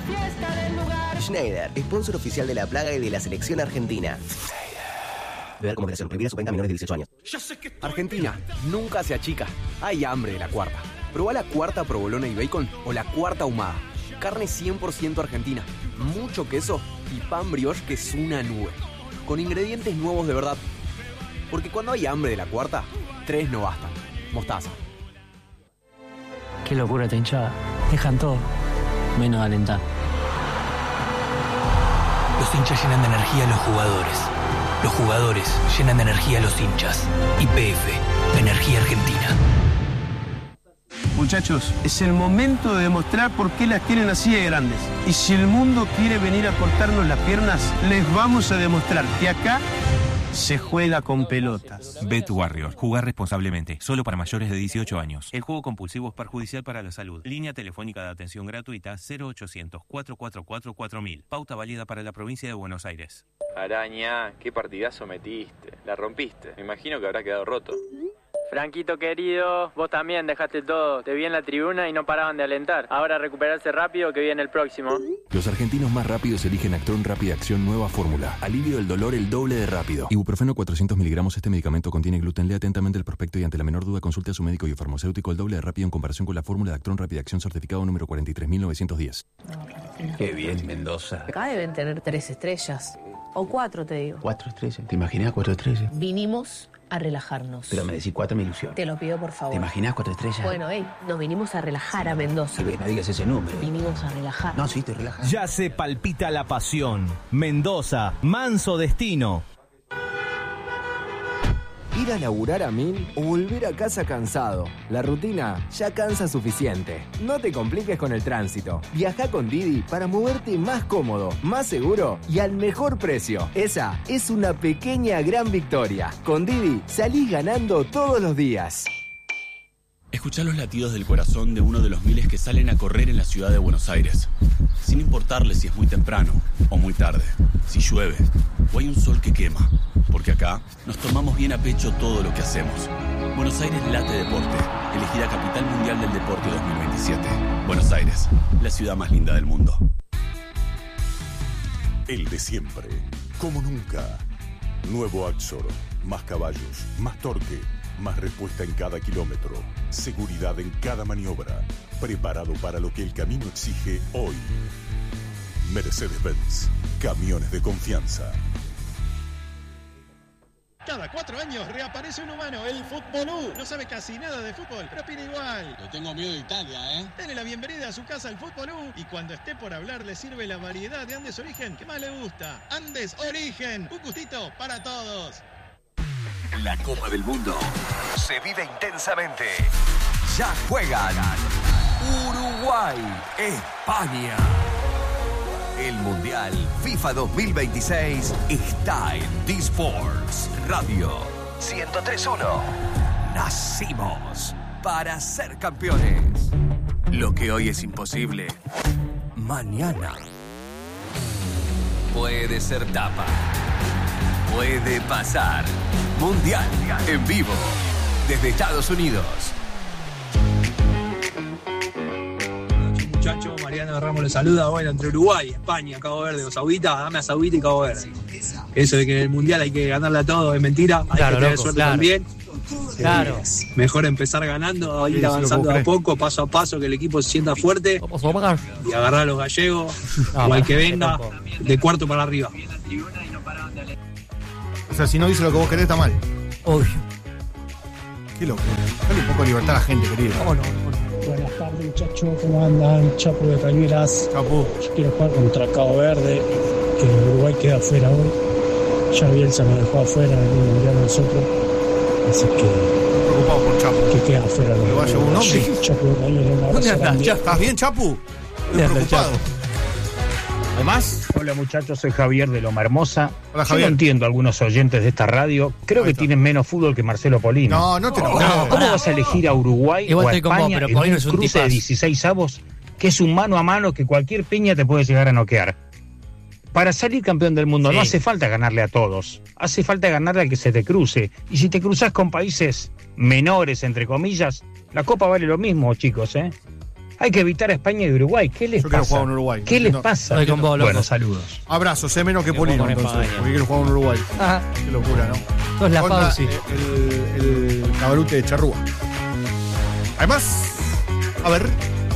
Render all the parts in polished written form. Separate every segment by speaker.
Speaker 1: fiesta del lugar.
Speaker 2: Schneider, sponsor oficial de La Plaga y de la selección argentina. Beber con moderación. Prohibida su venta a menores de 18 años.
Speaker 3: Argentina, nunca se achica. Hay hambre de la cuarta. Probá la cuarta provolona y bacon o la cuarta ahumada. Carne 100% argentina, mucho queso y pan brioche que es una nube. Con ingredientes nuevos de verdad. Porque cuando hay hambre de la cuarta, 3 no bastan. Mostaza.
Speaker 4: Qué locura esta hinchada. Dejan todo, menos alentar.
Speaker 5: Los hinchas llenan de energía a los jugadores. Los jugadores llenan de energía a los hinchas. YPF, Energía Argentina.
Speaker 6: Muchachos, es el momento de demostrar por qué las tienen así de grandes. Y si el mundo quiere venir a cortarnos las piernas, les vamos a demostrar que acá se juega con pelotas.
Speaker 7: Bet Warrior. Jugar responsablemente. Solo para mayores de 18 años. El juego compulsivo es perjudicial para la salud. Línea telefónica de atención gratuita 0800-444-4000. Pauta válida para la provincia de Buenos Aires.
Speaker 8: Araña, qué partidazo metiste. La rompiste. Me imagino que habrá quedado roto.
Speaker 9: Franquito querido, vos también dejaste todo. Te vi en la tribuna y no paraban de alentar. Ahora recuperarse rápido que viene el próximo.
Speaker 10: Los argentinos más rápidos eligen Actron Rápida Acción Nueva Fórmula. Alivio del dolor el doble de rápido. Ibuprofeno 400 miligramos. Este medicamento contiene gluten. Lea atentamente el prospecto y ante la menor duda consulte a su médico y farmacéutico. El doble de rápido en comparación con la fórmula de Actron Rápida Acción certificado número 43.910.
Speaker 11: Qué bien, Mendoza.
Speaker 12: Acá deben tener 3 estrellas. O 4, te digo.
Speaker 11: 4 estrellas. ¿Te imaginas 4 estrellas?
Speaker 12: Vinimos a relajarnos.
Speaker 11: Pero me decís 4, me ilusión.
Speaker 12: Te lo pido, por favor.
Speaker 11: ¿Te imaginas 4 estrellas?
Speaker 12: Bueno, nos vinimos a relajar a Mendoza.
Speaker 11: No digas ese número.
Speaker 12: Vinimos a relajar.
Speaker 11: No, sí, estoy relajado.
Speaker 13: Ya se palpita la pasión. Mendoza, manso destino.
Speaker 14: Ir a laburar a 1000 o volver a casa cansado. La rutina ya cansa suficiente. No te compliques con el tránsito. Viaja con Didi para moverte más cómodo, más seguro y al mejor precio. Esa es una pequeña gran victoria. Con Didi salís ganando todos los días.
Speaker 15: Escuchá los latidos del corazón de uno de los miles que salen a correr en la ciudad de Buenos Aires. Sin importarle si es muy temprano o muy tarde, si llueve o hay un sol que quema. Porque acá nos tomamos bien a pecho todo lo que hacemos. Buenos Aires late deporte, elegida Capital Mundial del Deporte 2027. Buenos Aires, la ciudad más linda del mundo.
Speaker 16: El de siempre, como nunca. Nuevo Axor, más caballos, más torque, más respuesta en cada kilómetro, seguridad en cada maniobra, preparado para lo que el camino exige hoy. Mercedes-Benz, camiones de confianza.
Speaker 17: Cada 4 años reaparece un humano, el Futbolú. No sabe casi nada de fútbol, pero opina igual.
Speaker 18: Le tengo miedo de Italia, ¿eh?
Speaker 17: Dele la bienvenida a su casa al Futbolú y cuando esté por hablar le sirve la variedad de Andes Origen que más le gusta. Andes Origen, un gustito para todos.
Speaker 19: La Copa del Mundo se vive intensamente. Ya juegan Uruguay, España. El Mundial FIFA 2026 está en D-Sports Radio 103.1. Nacimos para ser campeones. Lo que hoy es imposible, mañana puede ser tapa. Puede pasar. Mundial en vivo desde Estados Unidos.
Speaker 20: Muchachos, Mariano Ramos les saluda. Bueno, entre Uruguay, España, Cabo Verde o Saudita, dame a Saudita y Cabo Verde. Eso de que en el Mundial hay que ganarle a todo es mentira. Hay que tener suerte también.
Speaker 4: Claro.
Speaker 20: Mejor empezar ganando, ir avanzando a poco, paso a paso, que el equipo se sienta fuerte y agarrar a los gallegos o al que venga de cuarto para arriba.
Speaker 21: O sea, si no dice lo que vos querés, está mal.
Speaker 4: Obvio.
Speaker 21: Qué loco. Dale un poco de libertad a la gente, querido.
Speaker 4: No.
Speaker 22: Buenas tardes, muchachos. ¿Cómo andan? Chapo de Cañuelas.
Speaker 21: Chapo.
Speaker 22: Yo quiero jugar contra Cabo Verde, que Uruguay queda afuera hoy. Ya Bielsa nos dejó afuera en el Mundial nosotros. Así que...
Speaker 21: preocupado por Chapo.
Speaker 22: Que queda afuera.
Speaker 21: Que vaya un hombre.
Speaker 22: Chapo de Cañuelas.
Speaker 21: ¿Estás bien, Chapu? Estoy preocupado.
Speaker 23: Además, hola muchachos, soy Javier de Loma Hermosa.
Speaker 21: Hola,
Speaker 23: Yo
Speaker 21: Javier.
Speaker 23: no entiendo a algunos oyentes de esta radio. Creo que tienen menos fútbol que Marcelo Polino.
Speaker 21: No te lo
Speaker 23: ¿Cómo vas a elegir a Uruguay
Speaker 4: Igual
Speaker 23: o a
Speaker 4: estoy con vos,
Speaker 23: España
Speaker 4: pero
Speaker 23: en
Speaker 4: Polino
Speaker 23: un
Speaker 4: es un
Speaker 23: cruce de
Speaker 4: tipazo.
Speaker 23: 16 avos que es un mano a mano que cualquier piña te puede llegar a noquear? Para salir campeón del mundo no hace falta ganarle a todos. Hace falta ganarle al que se te cruce. Y si te cruzas con países menores, entre comillas, la Copa vale lo mismo, chicos, ¿eh? Hay que evitar a España y Uruguay. ¿Qué les
Speaker 21: Yo quiero
Speaker 23: pasa?
Speaker 21: jugar en Uruguay.
Speaker 23: ¿Qué les pasa?
Speaker 4: Estoy con vos, loco.
Speaker 23: Bueno, saludos.
Speaker 21: Abrazo, sé menos que Polino entonces. Porque quiero jugar en Uruguay.
Speaker 4: Ajá.
Speaker 21: Qué locura, ¿no?
Speaker 4: Sos la
Speaker 21: Contra
Speaker 4: Fauci.
Speaker 21: el cabarute de Charrúa. Además, a ver.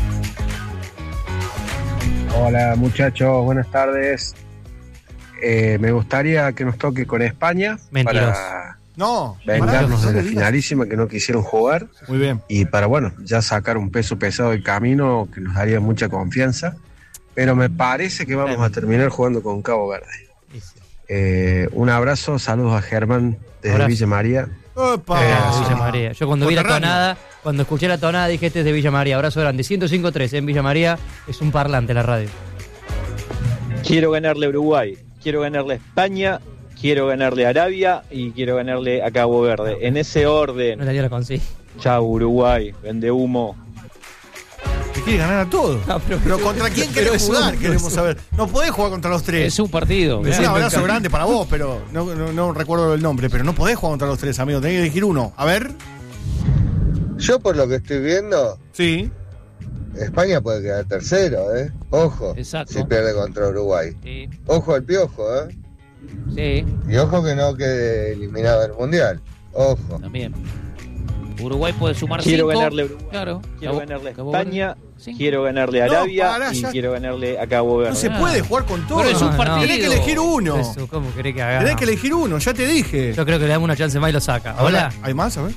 Speaker 1: Hola muchachos, buenas tardes. Me gustaría que nos toque con España.
Speaker 4: Mentiroso.
Speaker 1: Para
Speaker 21: No,
Speaker 1: vengarnos
Speaker 21: pará,
Speaker 1: de la
Speaker 21: no
Speaker 1: finalísima que no quisieron jugar.
Speaker 21: Muy bien.
Speaker 1: Y para, bueno, ya sacar un peso pesado del camino que nos daría mucha confianza. Pero me parece que vamos a terminar jugando con Cabo Verde. Un abrazo, saludos a Germán desde
Speaker 4: Abrazo.
Speaker 21: Villa
Speaker 1: Villa María.
Speaker 4: Villa María. Yo cuando vi la tonada, cuando escuché la tonada dije este es de Villa María. Abrazo grande. 105.3 en Villa María. Es un parlante la radio.
Speaker 2: Quiero ganarle a Uruguay, quiero ganarle a España, quiero ganarle a Arabia y quiero ganarle a Cabo Verde. En ese orden.
Speaker 4: No la dio la consigo.
Speaker 2: Chau Uruguay, vende humo.
Speaker 21: Te quiere ganar a todos.
Speaker 4: No,
Speaker 21: pero ¿contra quién querés jugar? Queremos saber. No podés jugar contra los tres.
Speaker 18: Es un partido.
Speaker 21: Un abrazo grande para vos, pero no recuerdo el nombre. Pero no podés jugar contra los tres, amigo. Tenés que elegir uno. A ver.
Speaker 24: Yo por lo que estoy viendo,
Speaker 21: sí,
Speaker 24: España puede quedar tercero, ¿eh? Ojo,
Speaker 18: exacto,
Speaker 24: si pierde contra Uruguay.
Speaker 18: Sí.
Speaker 24: Ojo al Piojo, ¿eh?
Speaker 18: Sí.
Speaker 24: Y ojo que no quede eliminado del Mundial. Ojo.
Speaker 18: También. Uruguay puede sumar 5.
Speaker 2: Quiero ganarle a Uruguay.
Speaker 18: Claro.
Speaker 2: Quiero ganarle a
Speaker 18: Cabo
Speaker 2: España.
Speaker 18: Verde.
Speaker 2: Quiero ganarle a Arabia
Speaker 21: pará,
Speaker 2: y
Speaker 21: ya.
Speaker 2: quiero ganarle a Cabo Verde.
Speaker 21: No se puede jugar con todo.
Speaker 18: Pero es un partido.
Speaker 21: Tenés que elegir uno.
Speaker 4: Eso, ¿cómo querés que haga?
Speaker 21: Tenés que elegir uno, ya te dije.
Speaker 4: Yo creo que le damos una chance más y lo saca. Hola.
Speaker 21: ¿Hay más? A ver.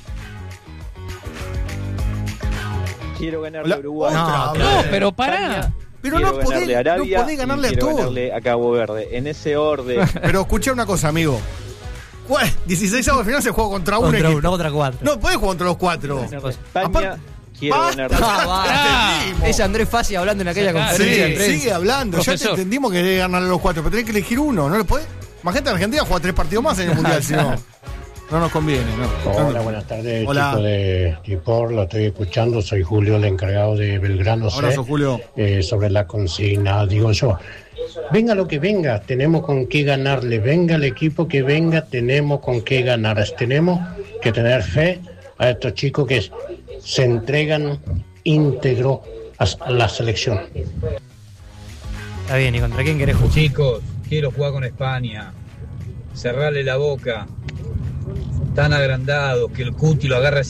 Speaker 2: Quiero ganarle a Uruguay.
Speaker 21: No,
Speaker 18: pero pará.
Speaker 21: Pero
Speaker 2: quiero
Speaker 21: no
Speaker 2: ganarle a Arabia
Speaker 21: no podés ganarle
Speaker 2: y
Speaker 21: a
Speaker 2: quiero
Speaker 21: todos.
Speaker 2: ganarle a Cabo Verde. En ese orden.
Speaker 21: Pero escuché una cosa, amigo. 16avos de final se juega contra un equipo.
Speaker 4: No contra 4.
Speaker 21: No podés jugar contra los 4.
Speaker 2: España. Quiero ganarle
Speaker 4: Es Andrés Fassi hablando en aquella conferencia de prensa.
Speaker 21: Sigue hablando. Ya te entendimos que querés ganarle a los 4, pero tenés que elegir uno. ¿No le podés? Imagínate, Argentina juega 3 partidos más en el Mundial, si no. No nos conviene, ¿no?
Speaker 25: Hola, buenas tardes,
Speaker 21: Hola.
Speaker 25: chico de Tipor, lo estoy escuchando, soy Julio, el encargado de Belgrano C.
Speaker 21: Abrazo, Julio.
Speaker 25: Sobre la consigna, digo yo, venga lo que venga, tenemos con qué ganarle, venga el equipo que venga, tenemos con qué ganar, tenemos que tener fe a estos chicos que se entregan íntegro a la selección.
Speaker 4: Está bien, ¿y contra quién querés jugar?
Speaker 26: Chicos, quiero jugar con España, cerrarle la boca. Tan agrandado que el Cuti lo agarra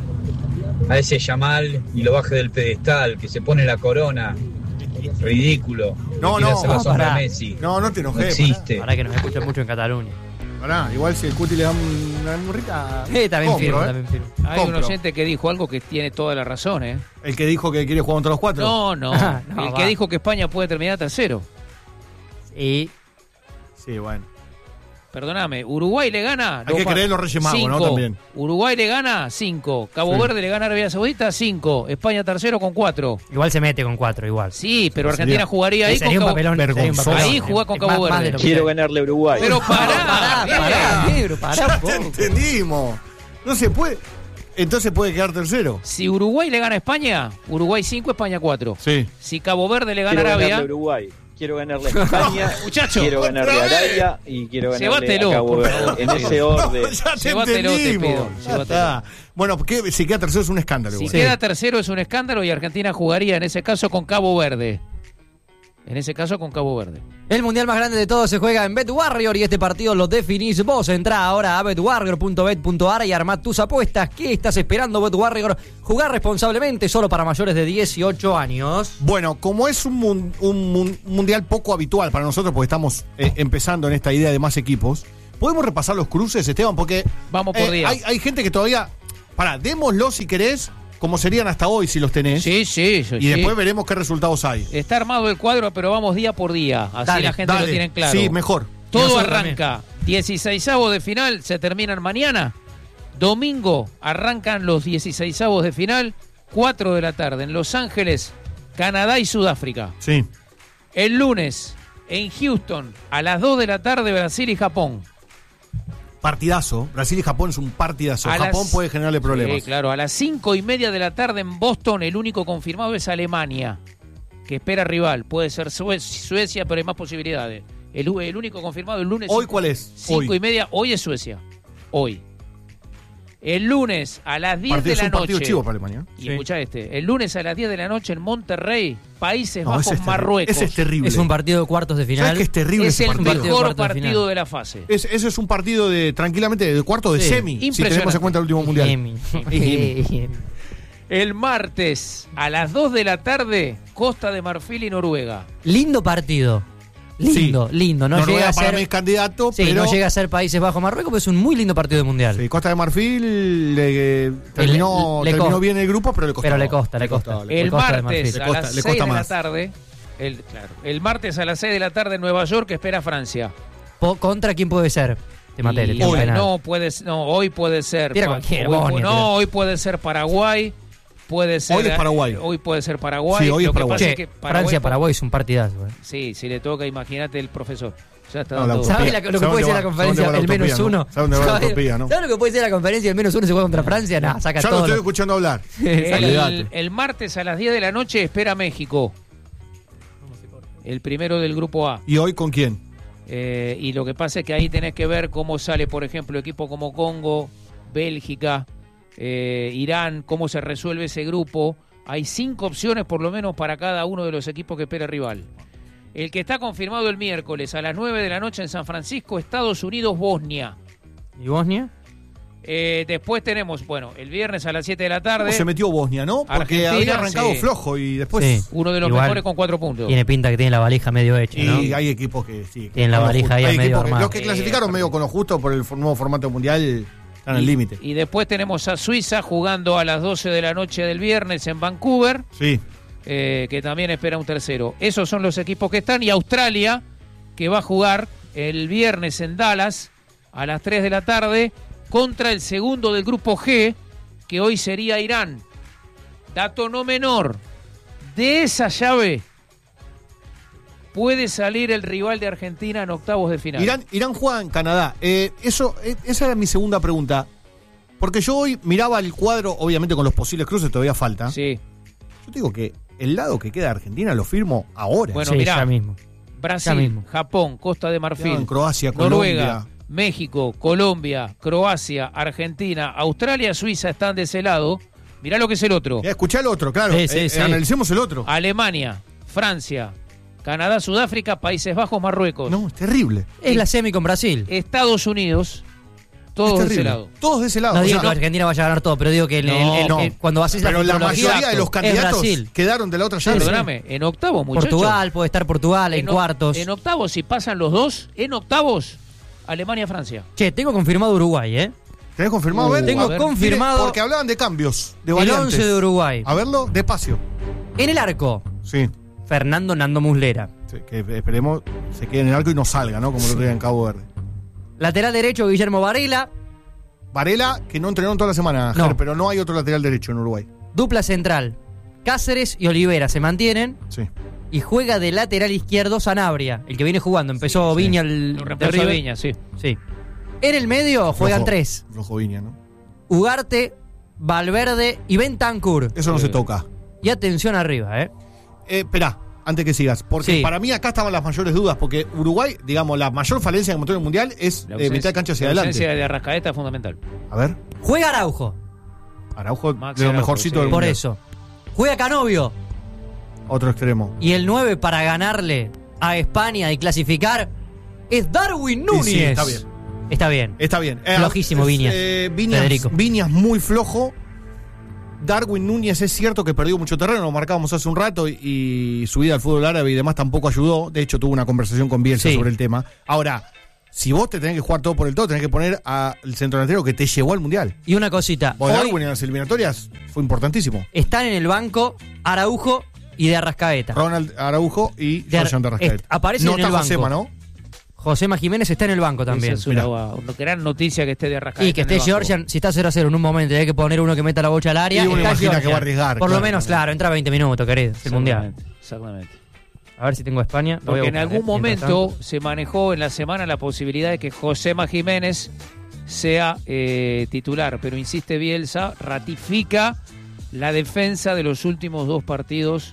Speaker 26: a ese Yamal y lo baje del pedestal, que se pone la corona. Ridículo.
Speaker 21: No,
Speaker 26: Le quiere hacer la sombra a
Speaker 21: pará.
Speaker 26: Messi.
Speaker 21: No te enojes.
Speaker 26: No existe.
Speaker 4: Ahora que nos escuchan mucho en Cataluña.
Speaker 21: Pará, igual si el Cuti le da una murrita.
Speaker 4: También firmo, también firmo.
Speaker 18: Hay un oyente que dijo algo que tiene toda la razón, ¿eh?
Speaker 21: ¿El que dijo que quiere jugar contra los 4?
Speaker 18: No. El que dijo que España puede terminar tercero.
Speaker 4: Y.
Speaker 21: Sí, bueno.
Speaker 18: Perdóname, Uruguay le gana.
Speaker 21: Hay que creer en los Reyes Magos, ¿no? También.
Speaker 18: Uruguay le gana 5. Cabo Verde le gana a Arabia Saudita 5. España tercero con 4.
Speaker 4: Igual se mete con 4, igual.
Speaker 18: Sí, pero Argentina jugaría ahí con
Speaker 4: un
Speaker 18: Cabo
Speaker 4: papelón,
Speaker 18: Verde. Ahí jugá con Cabo Verde.
Speaker 2: Quiero ganarle a Uruguay.
Speaker 18: Pero pará,
Speaker 21: negro, pará. Ya te entendimos. No se puede. Entonces puede quedar tercero.
Speaker 18: Si Uruguay le gana a España, Uruguay 5, España 4.
Speaker 21: Sí.
Speaker 18: Si Cabo Verde le gana a
Speaker 2: Quiero
Speaker 18: Arabia.
Speaker 2: ganarle a Uruguay. Quiero ganarle a España,
Speaker 18: muchacho,
Speaker 2: quiero ganarle a Arabia y quiero ganarle a Cabo Verde. En ese orden.
Speaker 21: No, ya te entendimos. Ya está. Bueno, porque si queda tercero es un escándalo.
Speaker 18: Si queda tercero es un escándalo y Argentina jugaría en ese caso con Cabo Verde.
Speaker 4: El mundial más grande de todos se juega en BetWarrior y este partido lo definís vos. Entrá ahora a betwarrior.bet.ar y armá tus apuestas. ¿Qué estás esperando, BetWarrior? Jugar responsablemente, solo para mayores de 18 años.
Speaker 21: Bueno, como es un mundial poco habitual para nosotros, porque estamos empezando en esta idea de más equipos, ¿podemos repasar los cruces, Esteban? Porque
Speaker 18: vamos por día.
Speaker 21: Hay gente que todavía... Démoslo si querés, como serían hasta hoy si los tenés.
Speaker 18: Sí.
Speaker 21: Y después veremos qué resultados hay.
Speaker 18: Está armado el cuadro, pero vamos día por día. Así la gente lo tiene claro.
Speaker 21: Sí, mejor.
Speaker 18: Todo arranca. 16avos de final se terminan mañana. Domingo arrancan los 16avos de final. 4 de la tarde en Los Ángeles, Canadá y Sudáfrica.
Speaker 21: Sí.
Speaker 18: El lunes en Houston a las 2 de la tarde Brasil y Japón.
Speaker 21: Partidazo. Brasil y Japón es un partidazo. Japón puede generarle problemas.
Speaker 18: Sí, claro. A las 5:30 de la tarde en Boston, el único confirmado es Alemania, que espera rival. Puede ser Suecia, pero hay más posibilidades. El único confirmado el lunes.
Speaker 21: ¿Hoy cuál es?
Speaker 18: 5:30. Hoy es Suecia. Hoy. El lunes a las 10 de la noche.
Speaker 21: Es un partido chivo para Alemania.
Speaker 18: Y escuchá el lunes a las 10 de la noche en Monterrey, Países Bajos, Marruecos.
Speaker 21: Ese es terrible.
Speaker 4: Es un partido de cuartos de final.
Speaker 21: ¿Sabes qué es terrible?
Speaker 18: Es
Speaker 21: ese
Speaker 18: el
Speaker 21: partido?
Speaker 18: mejor partido de la fase.
Speaker 21: Ese es un partido tranquilamente de cuartos de semi, si tenemos en cuenta el último mundial.
Speaker 18: El martes a las 2 de la tarde, Costa de Marfil y Noruega.
Speaker 4: Lindo partido. Lindo. No
Speaker 21: Noruega
Speaker 4: llega a
Speaker 21: para
Speaker 4: ser
Speaker 21: mí es candidato,
Speaker 4: sí,
Speaker 21: pero
Speaker 4: no llega a ser Países Bajos Marruecos, pero es un muy lindo partido de mundial.
Speaker 21: Sí, Costa de Marfil terminó bien el grupo, pero le costó.
Speaker 4: Pero le costa.
Speaker 18: El martes a las 6 de la tarde, el martes a las 6 de la tarde en Nueva York espera Francia.
Speaker 4: ¿Contra quién puede ser?
Speaker 18: Hoy puede ser. Hoy puede ser Paraguay. Puede ser,
Speaker 21: hoy es Paraguay.
Speaker 18: Hoy puede ser Paraguay.
Speaker 21: Sí, hoy es Paraguay.
Speaker 4: Francia-Paraguay es un partidazo.
Speaker 18: Sí, si le toca, imagínate el profesor. Ya está
Speaker 4: ¿Sabes lo que puede ser la conferencia del menos uno?
Speaker 21: ¿Sabes
Speaker 4: lo que puede ser la conferencia del menos uno se juega contra Francia? No, saca
Speaker 21: ya
Speaker 4: todo.
Speaker 21: Ya lo estoy escuchando hablar.
Speaker 18: El martes a las 10 de la noche espera México. El primero del grupo A.
Speaker 21: ¿Y hoy con quién?
Speaker 18: Y lo que pasa es que ahí tenés que ver cómo sale, por ejemplo, equipo como Congo, Bélgica, Irán, cómo se resuelve ese grupo. Hay 5 opciones por lo menos para cada uno de los equipos que espera el rival. El que está confirmado el miércoles a las 9 de la noche en San Francisco, Estados Unidos, Bosnia.
Speaker 4: ¿Y Bosnia?
Speaker 18: Después tenemos, el viernes a las 7 de la tarde.
Speaker 21: Se metió Bosnia, ¿no? Porque
Speaker 18: Argentina,
Speaker 21: había arrancado flojo y después...
Speaker 18: Uno de los mejores con 4 puntos.
Speaker 4: Tiene pinta que tiene la valija medio hecha, ¿no?
Speaker 21: Y hay equipos que sí.
Speaker 4: Tienen la valija ahí medio armada.
Speaker 21: Los que clasificaron medio con lo justo por el nuevo formato mundial están al límite.
Speaker 18: Y después tenemos a Suiza jugando a las 12 de la noche del viernes en Vancouver.
Speaker 21: Sí.
Speaker 18: Que también espera un tercero. Esos son los equipos que están. Y Australia, que va a jugar el viernes en Dallas a las 3 de la tarde contra el segundo del grupo G, que hoy sería Irán. Dato no menor, de esa llave puede salir el rival de Argentina en octavos de final.
Speaker 21: Irán juega en Canadá. Esa era mi segunda pregunta. Porque yo hoy miraba el cuadro, obviamente con los posibles cruces, todavía falta.
Speaker 18: Sí.
Speaker 21: Yo te digo que el lado que queda de Argentina lo firmo ahora.
Speaker 18: Bueno,
Speaker 4: sí,
Speaker 18: mirá,
Speaker 4: ya mismo.
Speaker 18: Brasil, Japón, Costa de Marfil,
Speaker 21: Croacia,
Speaker 18: Noruega,
Speaker 21: Colombia,
Speaker 18: México, Colombia, Croacia, Argentina, Australia, Suiza están de ese lado. Mirá lo que es el otro.
Speaker 21: Escuchá el otro, claro.
Speaker 4: Sí.
Speaker 21: Analicemos el otro.
Speaker 18: Alemania, Francia, Canadá, Sudáfrica, Países Bajos, Marruecos.
Speaker 21: No, es terrible.
Speaker 4: Es la semi con Brasil.
Speaker 18: Estados Unidos, todos de ese lado.
Speaker 21: Todos de ese lado.
Speaker 4: No digo que Argentina vaya a ganar todo, pero digo que cuando haces
Speaker 21: pero la mayoría de los candidatos
Speaker 4: Brasil.
Speaker 21: quedaron de la otra llave.
Speaker 18: Perdóname, en octavos, muchachos.
Speaker 4: Puede estar Portugal en cuartos.
Speaker 18: En octavos, si pasan los dos, en octavos, Alemania-Francia.
Speaker 4: Che, tengo confirmado Uruguay, ¿eh?
Speaker 21: ¿Tenés confirmado?
Speaker 4: Tengo confirmado.
Speaker 21: Porque hablaban de cambios, de
Speaker 4: el
Speaker 21: variantes.
Speaker 4: 11 de Uruguay.
Speaker 21: A verlo, despacio.
Speaker 4: En el arco.
Speaker 21: Sí.
Speaker 4: Fernando Nando Muslera.
Speaker 21: Sí, que esperemos se quede en el arco y no salga, ¿no? Como lo traía en Cabo Verde.
Speaker 4: Lateral derecho, Guillermo Varela.
Speaker 21: Varela, que no entrenó toda la semana, pero no hay otro lateral derecho en Uruguay.
Speaker 4: Dupla central. Cáceres y Olivera se mantienen.
Speaker 21: Sí.
Speaker 4: Y juega de lateral izquierdo Sanabria, el que viene jugando. Empezó Viña el
Speaker 18: de River. Viña, sí.
Speaker 4: En el medio juegan tres.
Speaker 21: Rojo Viña, ¿no?
Speaker 4: Ugarte, Valverde y Bentancur.
Speaker 21: Eso no se toca.
Speaker 4: Y atención arriba,
Speaker 21: Esperá, antes que sigas. Porque para mí acá estaban las mayores dudas. Porque Uruguay, digamos, la mayor falencia que mostró en el Mundial es mitad de cancha hacia adelante.
Speaker 18: La ausencia de Arrascaeta es fundamental.
Speaker 21: A ver.
Speaker 4: Juega Araujo.
Speaker 21: Araujo
Speaker 18: Maxi
Speaker 21: de lo
Speaker 18: Araujo,
Speaker 21: mejorcito del
Speaker 4: Por
Speaker 21: Mundial.
Speaker 4: eso. Juega Canovio.
Speaker 21: Otro extremo.
Speaker 4: Y el 9 para ganarle a España y clasificar es Darwin Núñez.
Speaker 21: Sí, está bien.
Speaker 4: Está bien.
Speaker 21: Está bien.
Speaker 4: Flojísimo Viñas.
Speaker 21: Viñas muy flojo. Darwin Núñez es cierto que perdió mucho terreno, lo marcábamos hace un rato y su vida al fútbol árabe y demás tampoco ayudó. De hecho, tuvo una conversación con Bielsa sobre el tema. Ahora, si vos te tenés que jugar todo por el todo, tenés que poner al centro delantero que te llevó al Mundial.
Speaker 4: Y una cosita.
Speaker 21: Darwin en las eliminatorias fue importantísimo.
Speaker 4: Están en el banco Araujo y de Arrascaeta.
Speaker 21: Ronald Araujo y Jorge de Arrascaeta.
Speaker 4: Aparece en el banco.
Speaker 21: Josema, ¿no?
Speaker 4: Josema Jiménez está en el banco también.
Speaker 18: Esa es una gran noticia que esté de Arrascaeta.
Speaker 4: Y que esté Georgian, si está 0-0 en un momento y hay que poner uno que meta la bocha al área.
Speaker 21: Y uno imagina que va a arriesgar.
Speaker 4: Por lo menos, claro, entra 20 minutos, querido. El Mundial.
Speaker 18: Exactamente.
Speaker 4: A ver si tengo España.
Speaker 18: Porque en algún momento se manejó en la semana la posibilidad de que Josema Jiménez sea titular. Pero insiste Bielsa, ratifica la defensa de los últimos 2 partidos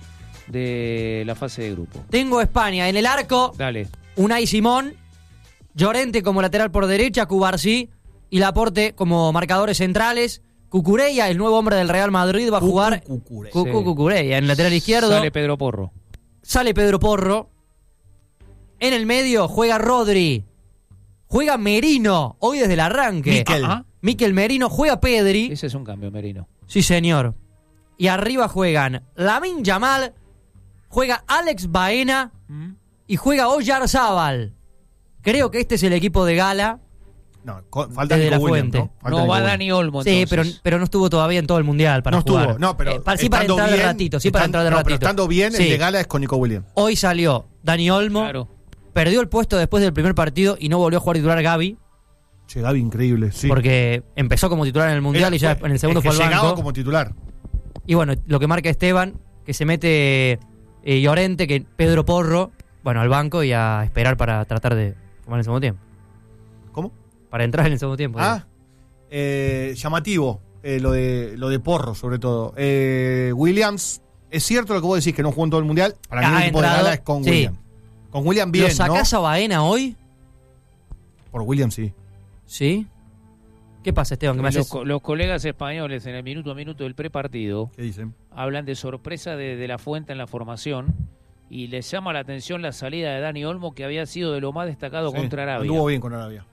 Speaker 18: de la fase de grupo.
Speaker 4: Tengo España en el arco.
Speaker 18: Dale.
Speaker 4: Unai Simón, Llorente como lateral por derecha, Cubarsí y Laporte como marcadores centrales. Cucurella, el nuevo hombre del Real Madrid, va a jugar. Cucurella en lateral izquierdo.
Speaker 18: Sale Pedro Porro. En el medio juega Rodri. Juega Merino, hoy desde el arranque. Mikel Merino, juega Pedri. Ese es un cambio, Merino.
Speaker 4: Sí, señor. Y arriba juegan Lamine Yamal, juega Alex Baena y juega Oyarzábal. Creo que este es el equipo de gala.
Speaker 21: No, falta
Speaker 4: de
Speaker 21: Nico
Speaker 4: la
Speaker 21: Williams,
Speaker 4: Fuente.
Speaker 18: No va Dani Olmo,
Speaker 4: sí,
Speaker 18: entonces.
Speaker 4: pero no estuvo todavía en todo el Mundial para jugar.
Speaker 21: Estuvo, no, pero
Speaker 4: sí para entrar de ratito,
Speaker 21: Pero estando bien, sí. El de gala es con Nico Williams.
Speaker 4: Hoy salió Dani Olmo,
Speaker 18: claro.
Speaker 4: Perdió el puesto después del primer partido y no volvió a jugar titular Gavi.
Speaker 21: Che, Gavi increíble, sí.
Speaker 4: Porque empezó como titular en el Mundial y ya en el segundo fue al banco.
Speaker 21: Llegaba como titular.
Speaker 4: Y bueno, lo que marca Esteban, que se mete Llorente, que Pedro Porro, bueno, al banco y a esperar para tratar de jugar en el segundo tiempo.
Speaker 21: ¿Cómo?
Speaker 4: Para entrar en el segundo tiempo.
Speaker 21: Llamativo lo de Porro, sobre todo. Williams, es cierto lo que vos decís, que no jugó en todo el Mundial. Para mí el equipo de gala es con Williams. Con Williams bien,
Speaker 4: ¿Lo sacás a Baena hoy?
Speaker 21: Por Williams, sí.
Speaker 4: ¿Sí? ¿Qué pasa, Esteban? ¿Qué me haces?
Speaker 18: Los colegas españoles en el minuto a minuto del prepartido
Speaker 21: ¿qué dicen?
Speaker 18: Hablan de sorpresa de la Fuente en la formación y les llama la atención la salida de Dani Olmo, que había sido de lo más destacado contra Arabia.
Speaker 21: Anduvo bien con Arabia.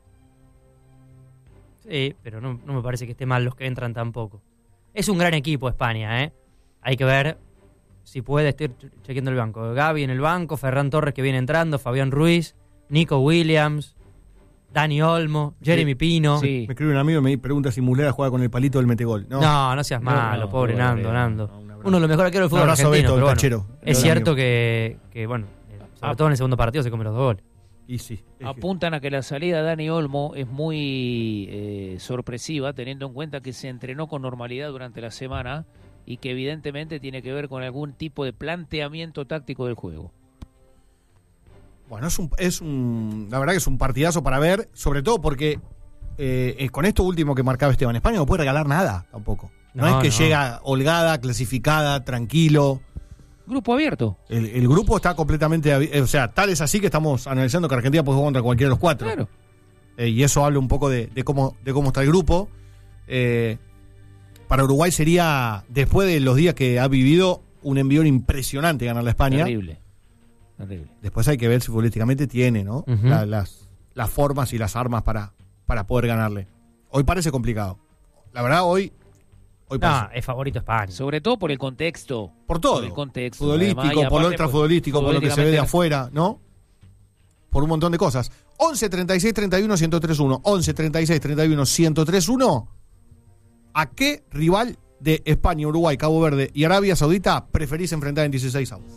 Speaker 4: Sí, pero no me parece que esté mal los que entran tampoco. Es un gran equipo España, ¿eh? Hay que ver si puede estar chequeando el banco. Gavi en el banco, Ferran Torres que viene entrando, Fabián Ruiz, Nico Williams, Dani Olmo, Jeremy Pino.
Speaker 21: Sí. Me escribe un amigo y me pregunta si Mulera juega con el palito del metegol.
Speaker 4: No seas malo, pobre Nando. Uno de los mejores arqueros del fútbol argentino. Pero bueno, es cierto que bueno, sobre todo en el segundo partido se come los 2 goles.
Speaker 21: Y sí.
Speaker 18: Apuntan a que la salida de Dani Olmo es muy sorpresiva, teniendo en cuenta que se entrenó con normalidad durante la semana y que evidentemente tiene que ver con algún tipo de planteamiento táctico del juego.
Speaker 21: Bueno, la verdad que es un partidazo para ver, sobre todo porque con esto último que marcaba Esteban, España no puede regalar nada tampoco. No es que llega holgada, clasificada, tranquilo.
Speaker 18: Grupo abierto.
Speaker 21: El grupo está completamente abierto. O sea, tal es así que estamos analizando que Argentina puede jugar contra cualquiera de los 4.
Speaker 18: Claro.
Speaker 21: Y eso habla un poco de cómo está el grupo. Para Uruguay sería, después de los días que ha vivido, un envión impresionante ganarle a España.
Speaker 18: Terrible.
Speaker 21: Después hay que ver si futbolísticamente tiene, ¿no?
Speaker 4: Uh-huh.
Speaker 21: Las formas y las armas para poder ganarle. Hoy parece complicado. La verdad, hoy parece.
Speaker 4: Es favorito España.
Speaker 18: Sobre todo por el contexto.
Speaker 21: Por todo.
Speaker 18: Por el contexto.
Speaker 21: Futbolístico,
Speaker 18: además,
Speaker 21: por lo extrafutbolístico, por lo que se ve de afuera, ¿no? Por un montón de cosas. 11 36 31 1031. 11 36 31 1031. ¿A qué rival de España, Uruguay, Cabo Verde y Arabia Saudita preferís enfrentar en 16 avos?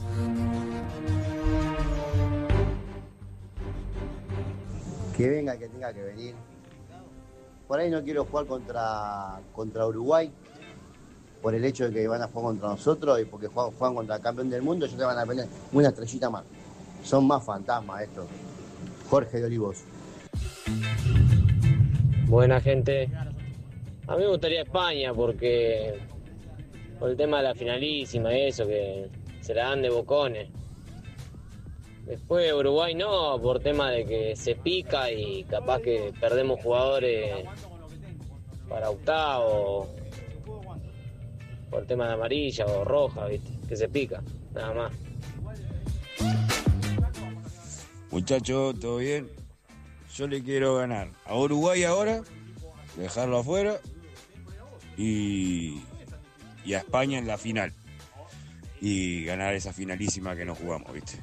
Speaker 3: Que venga, que tenga que venir. Por ahí no quiero jugar contra Uruguay, por el hecho de que van a jugar contra nosotros y porque juegan contra el campeón del mundo, ellos te van a poner una estrellita más. Son más fantasmas estos. Jorge de Olivos.
Speaker 5: Buena gente. A mí me gustaría España porque por el tema de la finalísima y eso, que se la dan de bocones. Después Uruguay no, por tema de que se pica y capaz que perdemos jugadores para octavo, por tema de amarilla o roja, ¿viste? Que se pica, nada más.
Speaker 6: Muchachos, ¿todo bien? Yo le quiero ganar a Uruguay ahora, dejarlo afuera y a España en la final. Y ganar esa finalísima que no jugamos, ¿viste?